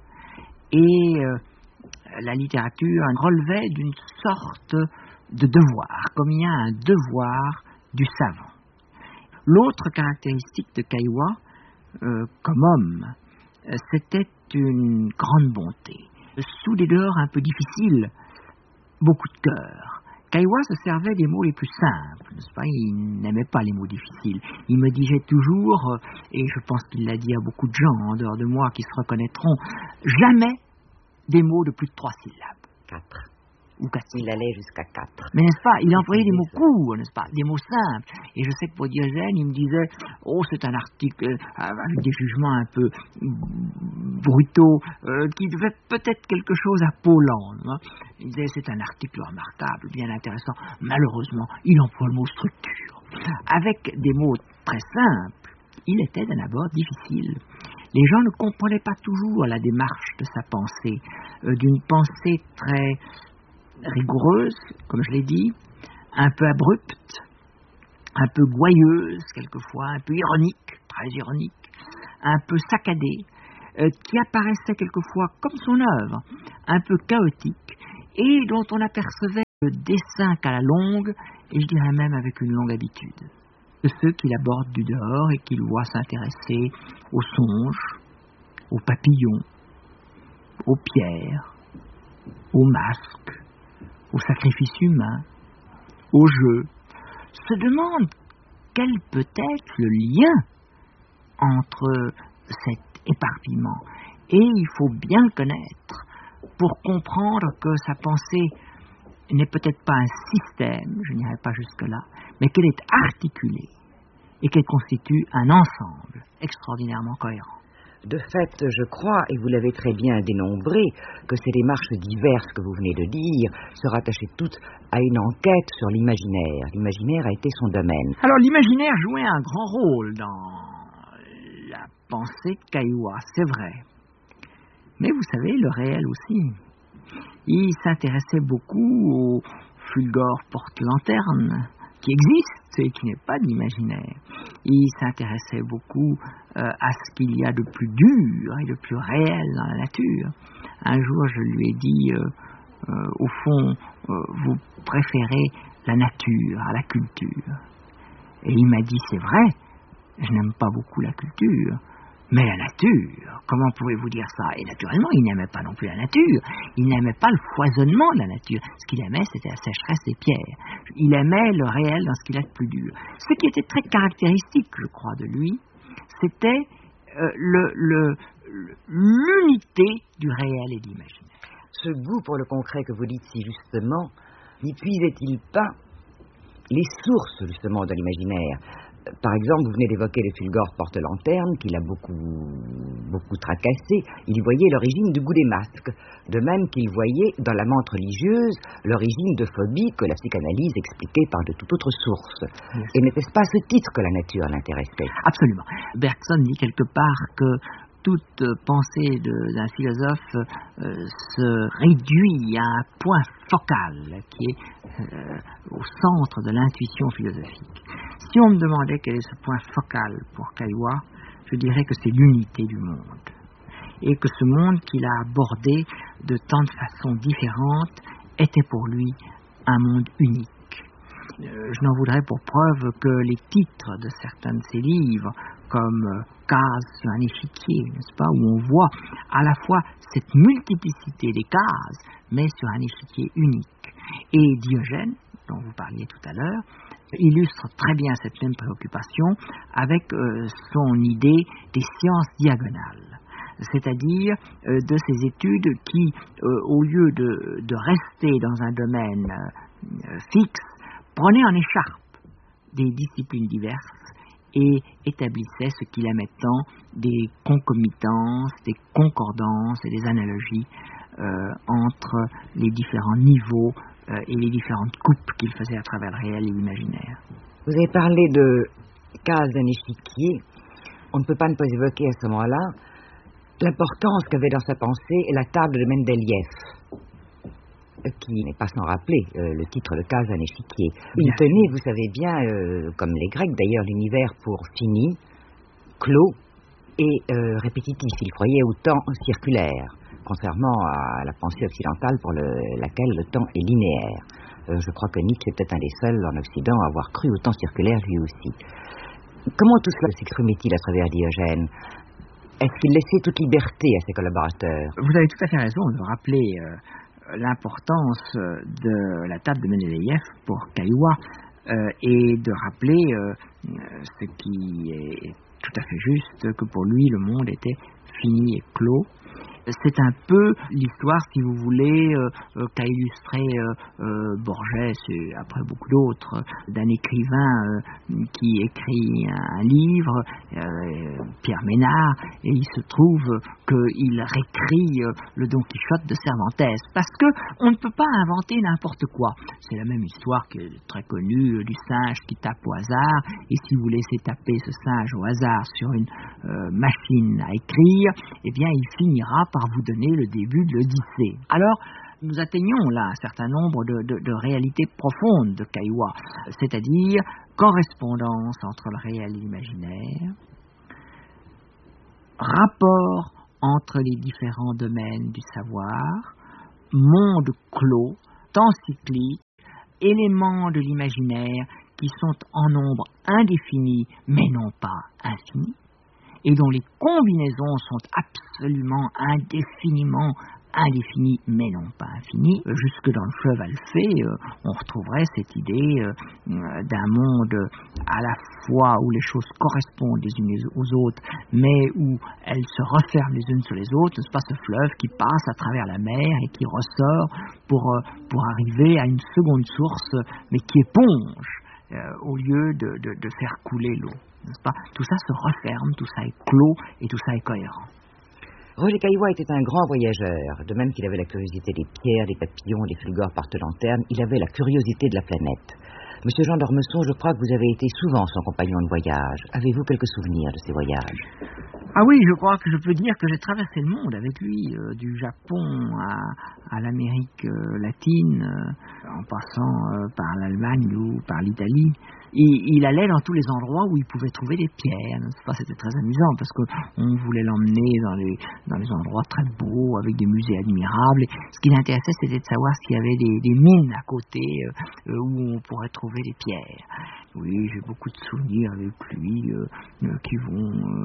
Et euh, la littérature relevait d'une sorte de devoir, comme il y a un devoir du savant. L'autre caractéristique de Caillois, euh, comme homme, euh, c'était une grande bonté. Sous des dehors un peu difficiles, beaucoup de cœur. Caillois se servait des mots les plus simples, n'est-ce pas? Il n'aimait pas les mots difficiles. Il me disait toujours, et je pense qu'il l'a dit à beaucoup de gens en dehors de moi qui se reconnaîtront, jamais des mots de plus de trois syllabes. Quatre. Ou quatre. Il allait jusqu'à quatre. Mais n'est-ce pas, il employait des mots courts, n'est-ce pas, des mots simples. Et je sais que pour Diogène, il me disait, oh, c'est un article euh, avec des jugements un peu brutaux, euh, qui devait peut-être quelque chose à Paulan. Hein. Il disait, c'est un article remarquable, bien intéressant. Malheureusement, il emploie le mot structure. Avec des mots très simples, il était d'un abord difficile. Les gens ne comprenaient pas toujours la démarche de sa pensée, euh, d'une pensée très rigoureuse, comme je l'ai dit, un peu abrupte, un peu gouailleuse quelquefois, un peu ironique, très ironique, un peu saccadée, euh, qui apparaissait quelquefois comme son œuvre, un peu chaotique, et dont on apercevait le dessin qu'à la longue, et je dirais même avec une longue habitude, de ceux qui l'abordent du dehors et qui le voient s'intéresser aux songes, aux papillons, aux pierres, aux masques, aux sacrifices humains, aux jeux, se demandent quel peut être le lien entre cet éparpillement. Et il faut bien le connaître pour comprendre que sa pensée n'est peut-être pas un système, je n'irai pas jusque-là, mais qu'elle est articulée et qu'elle constitue un ensemble extraordinairement cohérent. De fait, je crois, et vous l'avez très bien dénombré, que ces démarches diverses que vous venez de dire se rattachaient toutes à une enquête sur l'imaginaire. L'imaginaire a été son domaine. Alors l'imaginaire jouait un grand rôle dans la pensée de Kaiwa, c'est vrai. Mais vous savez, le réel aussi. Il s'intéressait beaucoup au Fulgore porte-lanterne, qui existe et qui n'est pas de l'imaginaire. Il s'intéressait beaucoup euh, à ce qu'il y a de plus dur et de plus réel dans la nature. Un jour, je lui ai dit, euh, euh, au fond, euh, vous préférez la nature à la culture. Et il m'a dit, c'est vrai, je n'aime pas beaucoup la culture, mais la nature, comment pouvez-vous dire ça? Et naturellement, il n'aimait pas non plus la nature. Il n'aimait pas le foisonnement de la nature. Ce qu'il aimait, c'était la sécheresse des pierres. Il aimait le réel dans ce qu'il a de plus dur. Ce qui était très caractéristique, je crois, de lui, c'était euh, le, le, l'unité du réel et de l'imaginaire. Ce goût pour le concret que vous dites si justement, n'y puisait-il pas les sources, justement, de l'imaginaire? Par exemple, vous venez d'évoquer le Fulgore porte-lanterne, qui l'a beaucoup, beaucoup tracassé. Il y voyait l'origine du goût des masques, de même qu'il voyait dans la menthe religieuse l'origine de phobies que la psychanalyse expliquait par de toute autre source. Yes. Et n'était-ce pas à ce titre que la nature l'intéressait? Absolument. Bergson dit quelque part que toute pensée de, d'un philosophe euh, se réduit à un point focal qui est euh, au centre de l'intuition philosophique. Si on me demandait quel est ce point focal pour Kaiwa, je dirais que c'est l'unité du monde. Et que ce monde qu'il a abordé de tant de façons différentes était pour lui un monde unique. Euh, je n'en voudrais pour preuve que les titres de certains de ses livres, comme euh, Cases sur un échiquier, n'est-ce pas, où on voit à la fois cette multiplicité des cases, mais sur un échiquier unique. Et Diogène, dont vous parliez tout à l'heure, illustre très bien cette même préoccupation avec euh, son idée des sciences diagonales, c'est-à-dire euh, de ces études qui, euh, au lieu de, de rester dans un domaine euh, fixe, prenaient en écharpe des disciplines diverses et établissait ce qu'il aimait tant des concomitances, des concordances et des analogies euh, entre les différents niveaux euh, et les différentes coupes qu'il faisait à travers le réel et l'imaginaire. Vous avez parlé de cases d'un échiquier. On ne peut pas ne pas évoquer à ce moment-là l'importance qu'avait dans sa pensée la table de Mendeleïev, qui n'est pas sans rappeler euh, le titre de case d'un échiquier. Il bien. tenait, vous savez bien, euh, comme les Grecs d'ailleurs, l'univers pour fini, clos et euh, répétitif. Il croyait au temps circulaire, contrairement à la pensée occidentale pour le, laquelle le temps est linéaire. Euh, je crois que Nietzsche est peut-être un des seuls en Occident à avoir cru au temps circulaire lui aussi. Comment tout cela s'exprimait-il à travers Diogène? Est-ce qu'il laissait toute liberté à ses collaborateurs? Vous avez tout à fait raison de rappeler euh, l'importance de la table de Mendeleïev pour Kaiwa euh, et de rappeler euh, ce qui est tout à fait juste, que pour lui le monde était fini et clos, C'est un peu l'histoire, si vous voulez, euh, euh, qu'a illustré euh, euh, Borges et après beaucoup d'autres, d'un écrivain euh, qui écrit un livre, euh, Pierre Ménard, et il se trouve qu'il réécrit euh, le Don Quichotte de Cervantes, parce que on ne peut pas inventer n'importe quoi. C'est la même histoire qui est très connue euh, du singe qui tape au hasard, et si vous laissez taper ce singe au hasard sur une euh, machine à écrire, eh bien il finira par vous donner le début de l'Odyssée. Alors, nous atteignons là un certain nombre de, de, de réalités profondes de Caillois, c'est-à-dire correspondance entre le réel et l'imaginaire, rapport entre les différents domaines du savoir, monde clos, temps cyclique, éléments de l'imaginaire qui sont en nombre indéfini mais non pas infini, et dont les combinaisons sont absolument indéfiniment indéfinies mais non pas infinies. Jusque dans le fleuve Alphée, euh, on retrouverait cette idée euh, d'un monde à la fois où les choses correspondent les unes aux autres, mais où elles se referment les unes sur les autres. C'est pas ce fleuve qui passe à travers la mer et qui ressort pour, euh, pour arriver à une seconde source, mais qui éponge euh, au lieu de, de, de faire couler l'eau. N'est-ce pas? Tout ça se referme, tout ça est clos et tout ça est cohérent. Roger Caillois était un grand voyageur. De même qu'il avait la curiosité des pierres, des papillons, des fulgures partout lanternes, il avait la curiosité de la planète. Monsieur Jean d'Ormesson, je crois que vous avez été souvent son compagnon de voyage. Avez-vous quelques souvenirs de ces voyages? Ah oui, je crois que je peux dire que j'ai traversé le monde avec lui, euh, du Japon à, à l'Amérique euh, latine, euh, en passant euh, par l'Allemagne ou par l'Italie. Il, il allait dans tous les endroits où il pouvait trouver des pierres. C'était très amusant parce qu'on voulait l'emmener dans les, dans les endroits très beaux, avec des musées admirables. Et ce qui l'intéressait, c'était de savoir s'il y avait des, des mines à côté euh, où on pourrait trouver des pierres. Oui, j'ai beaucoup de souvenirs avec lui euh, euh, qui vont euh,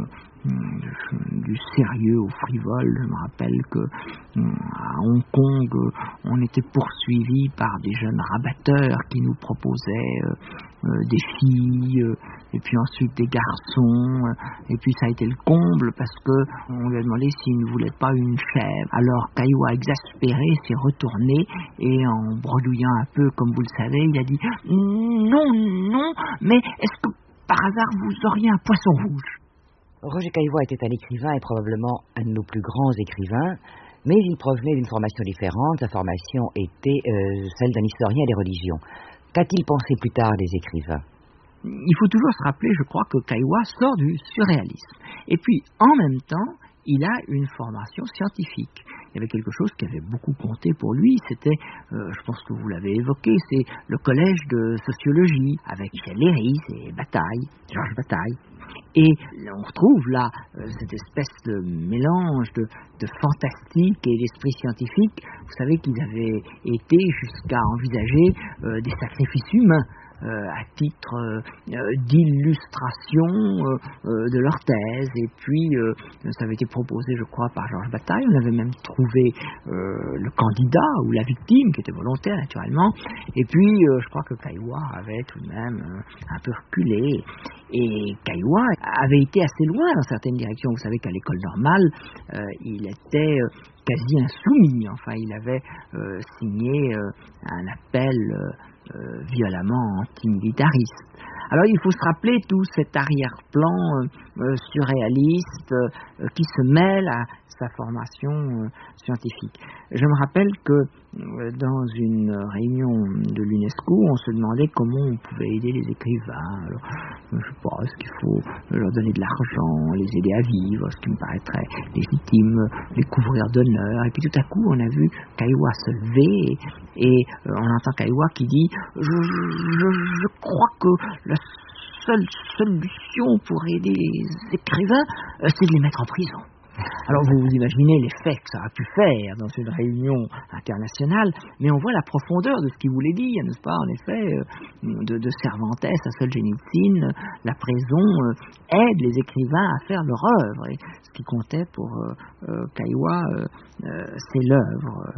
du sérieux au frivole. Je me rappelle que euh, à Hong Kong, euh, on était poursuivis par des jeunes rabatteurs qui nous proposaient euh, euh, des filles, euh, et puis ensuite des garçons, euh, et puis ça a été le comble parce que on lui a demandé s'il ne voulait pas une chèvre. Alors Caillois, exaspéré, s'est retourné et en bredouillant un peu, comme vous le savez, il a dit non, non, mais est-ce que par hasard vous auriez un poisson rouge? Roger Caillois était un écrivain et probablement un de nos plus grands écrivains, mais il provenait d'une formation différente. Sa formation était euh, celle d'un historien des religions. Qu'a-t-il pensé plus tard des écrivains? Il faut toujours se rappeler, je crois, que Caillois sort du surréalisme. Et puis, en même temps, il a une formation scientifique. Il y avait quelque chose qui avait beaucoup compté pour lui, c'était, euh, je pense que vous l'avez évoqué, c'est le collège de sociologie, avec Léris et Bataille, Georges Bataille. Et on retrouve là euh, cette espèce de mélange de, de fantastique et d'esprit scientifique. Vous savez qu'ils avaient été jusqu'à envisager euh, des sacrifices humains euh, à titre euh, d'illustration euh, euh, de leur thèse. Et puis, euh, ça avait été proposé, je crois, par Georges Bataille. On avait même trouvé euh, le candidat ou la victime, qui était volontaire, naturellement. Et puis, euh, je crois que Caillois avait tout de même euh, un peu reculé. Et Caillois avait été assez loin dans certaines directions. Vous savez qu'à l'école normale, euh, il était euh, quasi insoumis. Enfin, il avait euh, signé euh, un appel euh, violemment antimilitariste. Alors, il faut se rappeler tout cet arrière-plan euh, surréaliste euh, qui se mêle à sa formation euh, scientifique. Je me rappelle que euh, dans une réunion de l'UNESCO, on se demandait comment on pouvait aider les écrivains. Alors, je sais pas, est-ce qu'il faut leur donner de l'argent, les aider à vivre, ce qui me paraîtrait légitime, les couvrir d'honneur. Et puis tout à coup, on a vu Caillois se lever et, et euh, on entend Caillois qui dit je, je, je crois que la seule solution pour aider les écrivains, euh, c'est de les mettre en prison. Alors vous vous imaginez l'effet que ça a pu faire dans une réunion internationale, mais on voit la profondeur de ce qu'il voulait dire, n'est-ce pas? En effet, de, de Cervantes à Solzhenitsyn, la prison euh, aide les écrivains à faire leur œuvre, et ce qui comptait pour euh, euh, Caillois, euh, euh, c'est l'œuvre.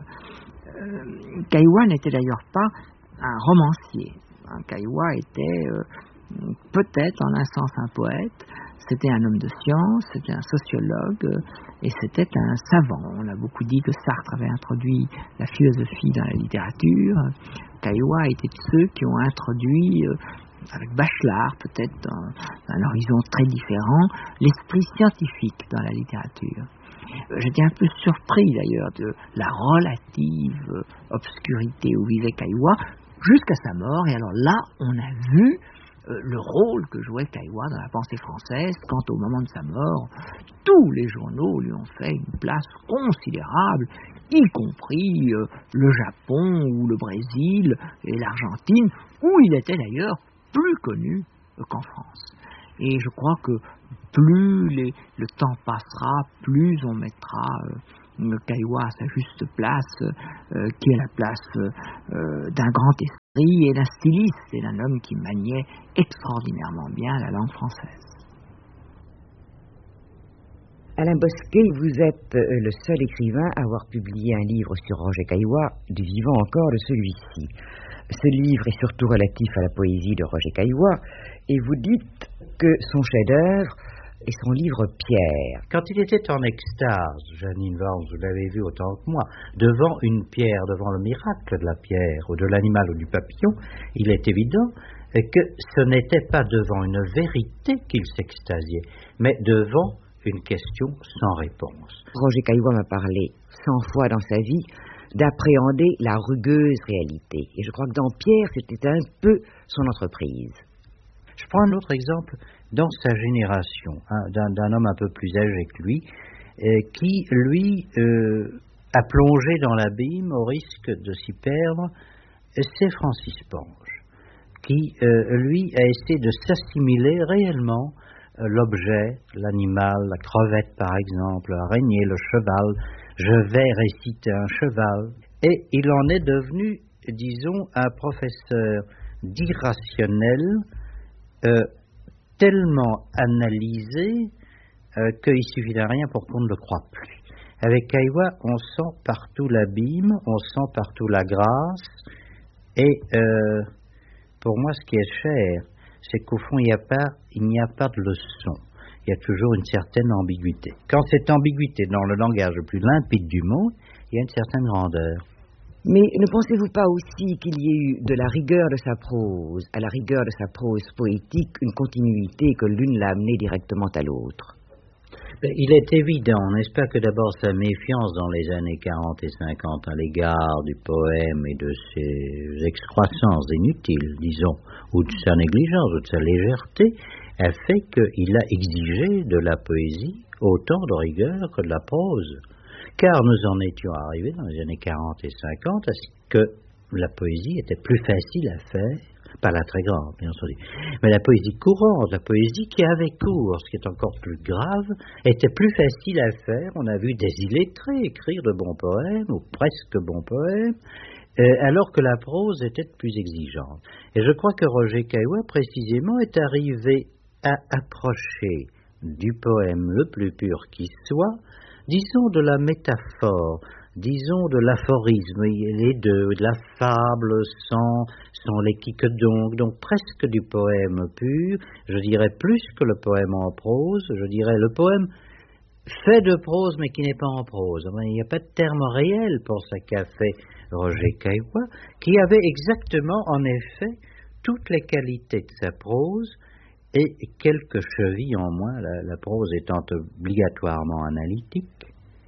Euh, Caillois n'était d'ailleurs pas un romancier. Caillois était euh, peut-être en un sens un poète, c'était un homme de science, c'était un sociologue et c'était un savant. On a beaucoup dit que Sartre avait introduit la philosophie dans la littérature. Caillois était de ceux qui ont introduit, avec Bachelard peut-être, dans un horizon très différent, l'esprit scientifique dans la littérature. J'étais un peu surpris d'ailleurs de la relative obscurité où vivait Caillois jusqu'à sa mort. Et alors là, on a vu euh, le rôle que jouait Caillois dans la pensée française quand, au moment de sa mort, tous les journaux lui ont fait une place considérable, y compris euh, le Japon ou le Brésil et l'Argentine, où il était d'ailleurs plus connu euh, qu'en France. Et je crois que plus les, le temps passera, plus on mettra euh, Caillois à sa juste place, euh, qui est la place euh, d'un grand esprit et d'un styliste, et d'un homme qui maniait extraordinairement bien la langue française. Alain Bosquet, vous êtes le seul écrivain à avoir publié un livre sur Roger Caillois, du vivant encore de celui-ci. Ce livre est surtout relatif à la poésie de Roger Caillois, et vous dites que son chef-d'œuvre est son livre Pierre. Quand il était en extase, Jeannine Vance, vous l'avez vu autant que moi, devant une pierre, devant le miracle de la pierre, ou de l'animal ou du papillon, il est évident que ce n'était pas devant une vérité qu'il s'extasiait, mais devant une question sans réponse. Roger Caillois m'a parlé cent fois dans sa vie d'appréhender la rugueuse réalité. Et je crois que dans Pierre, c'était un peu son entreprise. Je prends un autre exemple dans sa génération, hein, d'un, d'un homme un peu plus âgé que lui, euh, qui, lui, euh, a plongé dans l'abîme au risque de s'y perdre. C'est Francis Ponge, qui, euh, lui, a essayé de s'assimiler réellement euh, l'objet, l'animal, la crevette par exemple, l'araignée, le cheval. Je vais réciter un cheval. Et il en est devenu, disons, un professeur d'irrationnel, euh, tellement analysé euh, qu'il suffit de rien pour qu'on ne le croie plus. Avec Caillois, on sent partout l'abîme, on sent partout la grâce, et euh, pour moi, ce qui est cher, c'est qu'au fond, il n'y a pas, il n'y a pas de leçon. Il y a toujours une certaine ambiguïté. Quand cette ambiguïté dans le langage le plus limpide du monde, il y a une certaine grandeur. Mais ne pensez-vous pas aussi qu'il y ait eu de la rigueur de sa prose, à la rigueur de sa prose poétique, une continuité que l'une l'a amenée directement à l'autre? Il est évident, n'est-ce pas, que d'abord sa méfiance dans les années quarante et cinquante à l'égard du poème et de ses excroissances inutiles, disons, ou de sa négligence, ou de sa légèreté, a fait qu'il a exigé de la poésie autant de rigueur que de la prose. Car nous en étions arrivés dans les années quarante et cinquante à ce que la poésie était plus facile à faire, pas la très grande, bien entendu, mais la poésie courante, la poésie qui avait cours, ce qui est encore plus grave, était plus facile à faire. On a vu des illettrés écrire de bons poèmes, ou presque bons poèmes, euh, alors que la prose était plus exigeante. Et je crois que Roger Caillois, précisément, est arrivé à approcher du poème le plus pur qui soit, disons de la métaphore, disons de l'aphorisme, les deux, de la fable sans, sans les quiquedoncs, donc presque du poème pur, je dirais plus que le poème en prose, je dirais le poème fait de prose mais qui n'est pas en prose. Il n'y a pas de terme réel pour ça qu'a fait Roger Caillois, qui avait exactement, en effet, toutes les qualités de sa prose, et quelques chevilles en moins, la, la prose étant obligatoirement analytique,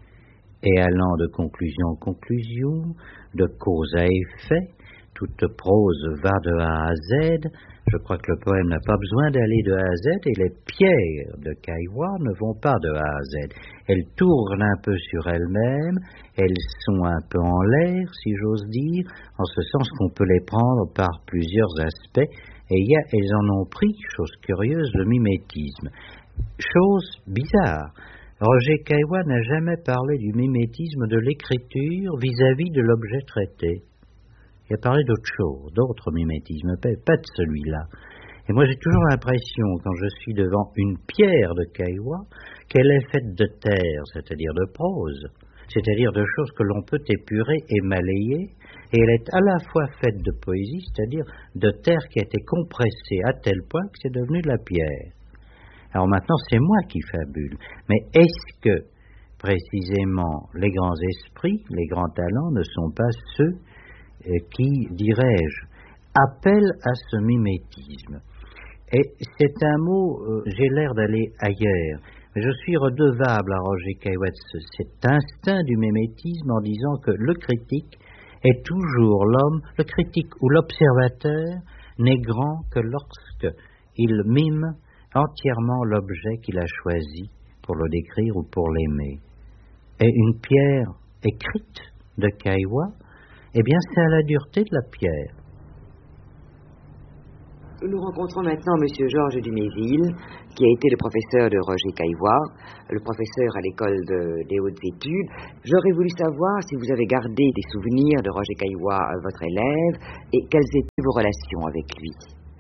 et allant de conclusion en conclusion, de cause à effet. Toute prose va de A à Z. Je crois que le poème n'a pas besoin d'aller de A à Z, et les pierres de Caillois ne vont pas de A à Z. Elles tournent un peu sur elles-mêmes, elles sont un peu en l'air, si j'ose dire, en ce sens qu'on peut les prendre par plusieurs aspects, et il y a, elles en ont pris, chose curieuse, le mimétisme. Chose bizarre, Roger Caillois n'a jamais parlé du mimétisme de l'écriture vis-à-vis de l'objet traité. Il a parlé d'autre chose, d'autres mimétismes, pas de celui-là. Et moi j'ai toujours l'impression, quand je suis devant une pierre de Caillois, qu'elle est faite de terre, c'est-à-dire de prose, c'est-à-dire de choses que l'on peut épurer et malayer, et elle est à la fois faite de poésie, c'est-à-dire de terre qui a été compressée à tel point que c'est devenu de la pierre. Alors maintenant, c'est moi qui fabule. Mais est-ce que, précisément, les grands esprits, les grands talents ne sont pas ceux euh, qui, dirais-je, appellent à ce mimétisme? Et c'est un mot, euh, j'ai l'air d'aller ailleurs, mais je suis redevable à Roger Caillois cet instinct du mimétisme en disant que le critique est toujours l'homme, le critique ou l'observateur n'est grand que lorsque il mime entièrement l'objet qu'il a choisi pour le décrire ou pour l'aimer. Et une pierre écrite de Caillois, eh bien c'est à la dureté de la pierre. Nous rencontrons maintenant M. Georges Dumézil, qui a été le professeur de Roger Caillois, le professeur à l'école de, des hautes études. J'aurais voulu savoir si vous avez gardé des souvenirs de Roger Caillois, votre élève, et quelles étaient vos relations avec lui.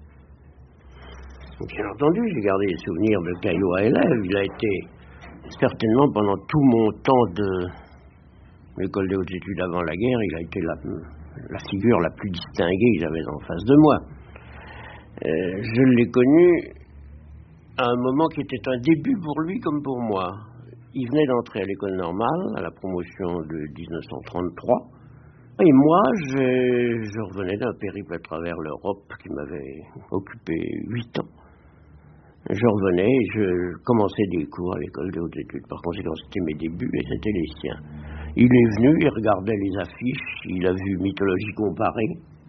Bien entendu, j'ai gardé les souvenirs de Caillois élève. Il a été certainement pendant tout mon temps de l'école des hautes études avant la guerre, il a été la, la figure la plus distinguée que j'avais en face de moi. Euh, je l'ai connu à un moment qui était un début pour lui comme pour moi. Il venait d'entrer à l'école normale, à la promotion de dix-neuf cent trente-trois, et moi, je, je revenais d'un périple à travers l'Europe qui m'avait occupé huit ans. Je revenais et je commençais des cours à l'école des hautes études. Par conséquent, c'était mes débuts et c'était les siens. Il est venu, il regardait les affiches, il a vu Mythologie comparée.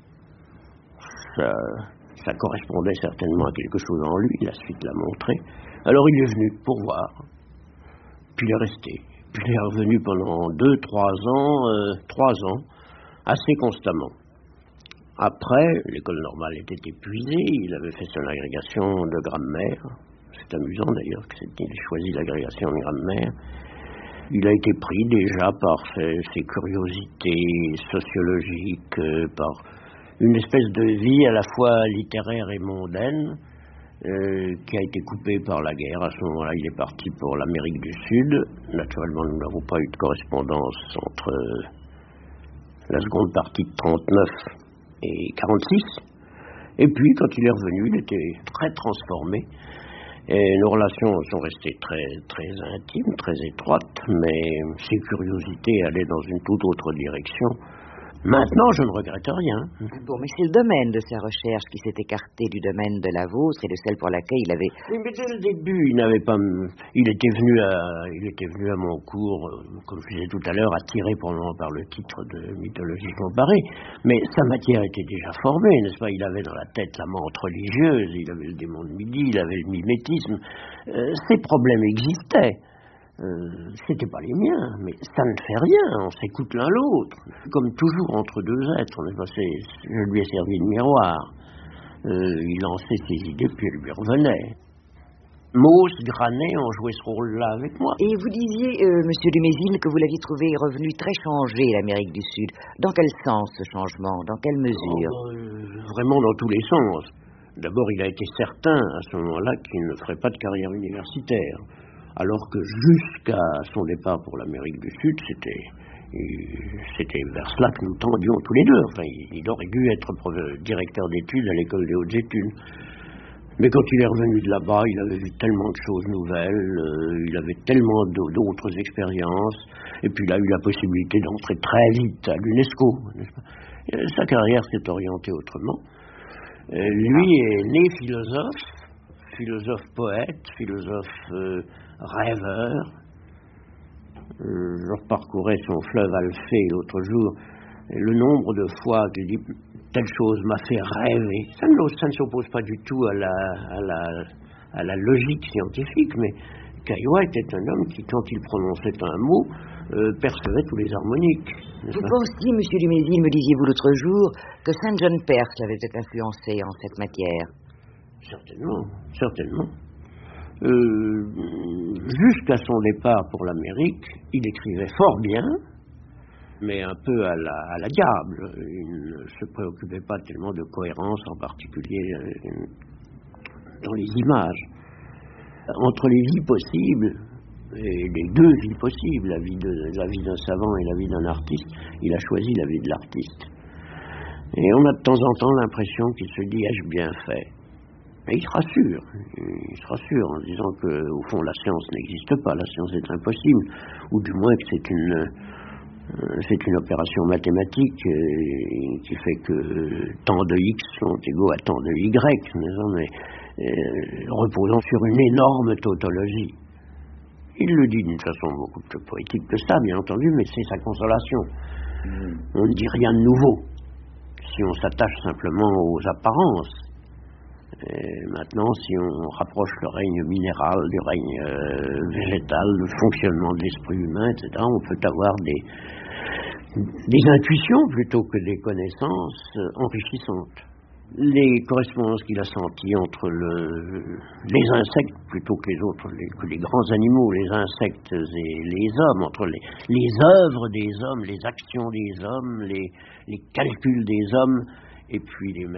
Ça... Ça correspondait certainement à quelque chose en lui, la suite l'a montré. Alors il est venu pour voir, puis il est resté. Puis il est revenu pendant deux, trois ans, euh, trois ans, assez constamment. Après, l'école normale était épuisée, il avait fait son agrégation de grammaire. C'est amusant d'ailleurs qu'il ait choisi l'agrégation de grammaire. Il a été pris déjà par ses, ses curiosités sociologiques, euh, par une espèce de vie à la fois littéraire et mondaine, euh, qui a été coupée par la guerre. À ce moment-là, il est parti pour l'Amérique du Sud. Naturellement, nous n'avons pas eu de correspondance entre euh, la seconde partie de trente-neuf et quarante-six. Et puis, quand il est revenu, il était très transformé. Et nos relations sont restées très, très intimes, très étroites, mais ses curiosités allaient dans une toute autre direction. Maintenant, je ne regrette rien. Bon, mais c'est le domaine de sa recherche qui s'est écarté du domaine de la vôtre et de celle pour laquelle il avait... Oui, mais dès le début, il n'avait pas... Il était venu à, il était venu à mon cours, comme je disais tout à l'heure, attiré probablement par le titre de Mythologie comparée. Mais sa matière était déjà formée, n'est-ce pas? Il avait dans la tête la menthe religieuse, il avait le démon de midi, il avait le mimétisme. Euh, ces problèmes existaient. Euh, c'était pas les miens, mais ça ne fait rien, on s'écoute l'un l'autre, comme toujours entre deux êtres. Je lui ai servi de miroir, euh, il lançait ses idées puis elle lui revenait. Mauss, Granet ont joué ce rôle-là avec moi. Et vous disiez, euh, monsieur Dumézil, que vous l'aviez trouvé revenu très changé, l'Amérique du Sud. Dans quel sens ce changement? Dans quelle mesure? Oh, euh, Vraiment dans tous les sens. D'abord, il a été certain à ce moment-là qu'il ne ferait pas de carrière universitaire. Alors que jusqu'à son départ pour l'Amérique du Sud, c'était, c'était vers cela que nous tendions tous les deux. Enfin, il aurait dû être directeur d'études à l'école des hautes études. Mais quand il est revenu de là-bas, il avait vu tellement de choses nouvelles, euh, il avait tellement d'autres expériences, et puis il a eu la possibilité d'entrer très vite à l'UNESCO, n'est-ce pas? Sa carrière s'est orientée autrement. Euh, lui est né philosophe, philosophe poète, philosophe euh, rêveur. Euh, je reparcourais son fleuve Alphée l'autre jour, et le nombre de fois qu'il dit telle chose m'a fait rêver. Ça ne, ça ne s'oppose pas du tout à la, à, la, à la logique scientifique, mais Caillois était un homme qui, quand il prononçait un mot, euh, percevait tous les harmoniques. Vous pensiez, monsieur Dumézil, me disiez-vous l'autre jour, que Saint John Perse l'avait peut-être influencé en cette matière? Certainement, certainement. Euh, jusqu'à son départ pour l'Amérique, il écrivait fort bien, mais un peu à la, à la diable. Il ne se préoccupait pas tellement de cohérence, en particulier euh, dans les images. Entre les vies possibles, et les deux vies possibles, la vie, de, la vie d'un savant et la vie d'un artiste, il a choisi la vie de l'artiste. Et on a de temps en temps l'impression qu'il se dit « ai-je bien fait ?» Et il se rassure, il se rassure en disant que, au fond, la science n'existe pas, la science est impossible, ou du moins que c'est une, euh, c'est une opération mathématique euh, qui fait que tant de x sont égaux à tant de y, mais euh, reposant sur une énorme tautologie. Il le dit d'une façon beaucoup plus poétique que ça, bien entendu, mais c'est sa consolation. Mmh. On ne dit rien de nouveau si on s'attache simplement aux apparences. Et maintenant, si on rapproche le règne minéral du règne euh, végétal, le fonctionnement de l'esprit humain, et cetera, on peut avoir des, des intuitions plutôt que des connaissances euh, enrichissantes. Les correspondances qu'il a senties entre le, les insectes plutôt que les autres, les, que les grands animaux, les insectes et les hommes, entre les, les œuvres des hommes, les actions des hommes, les, les calculs des hommes, et puis les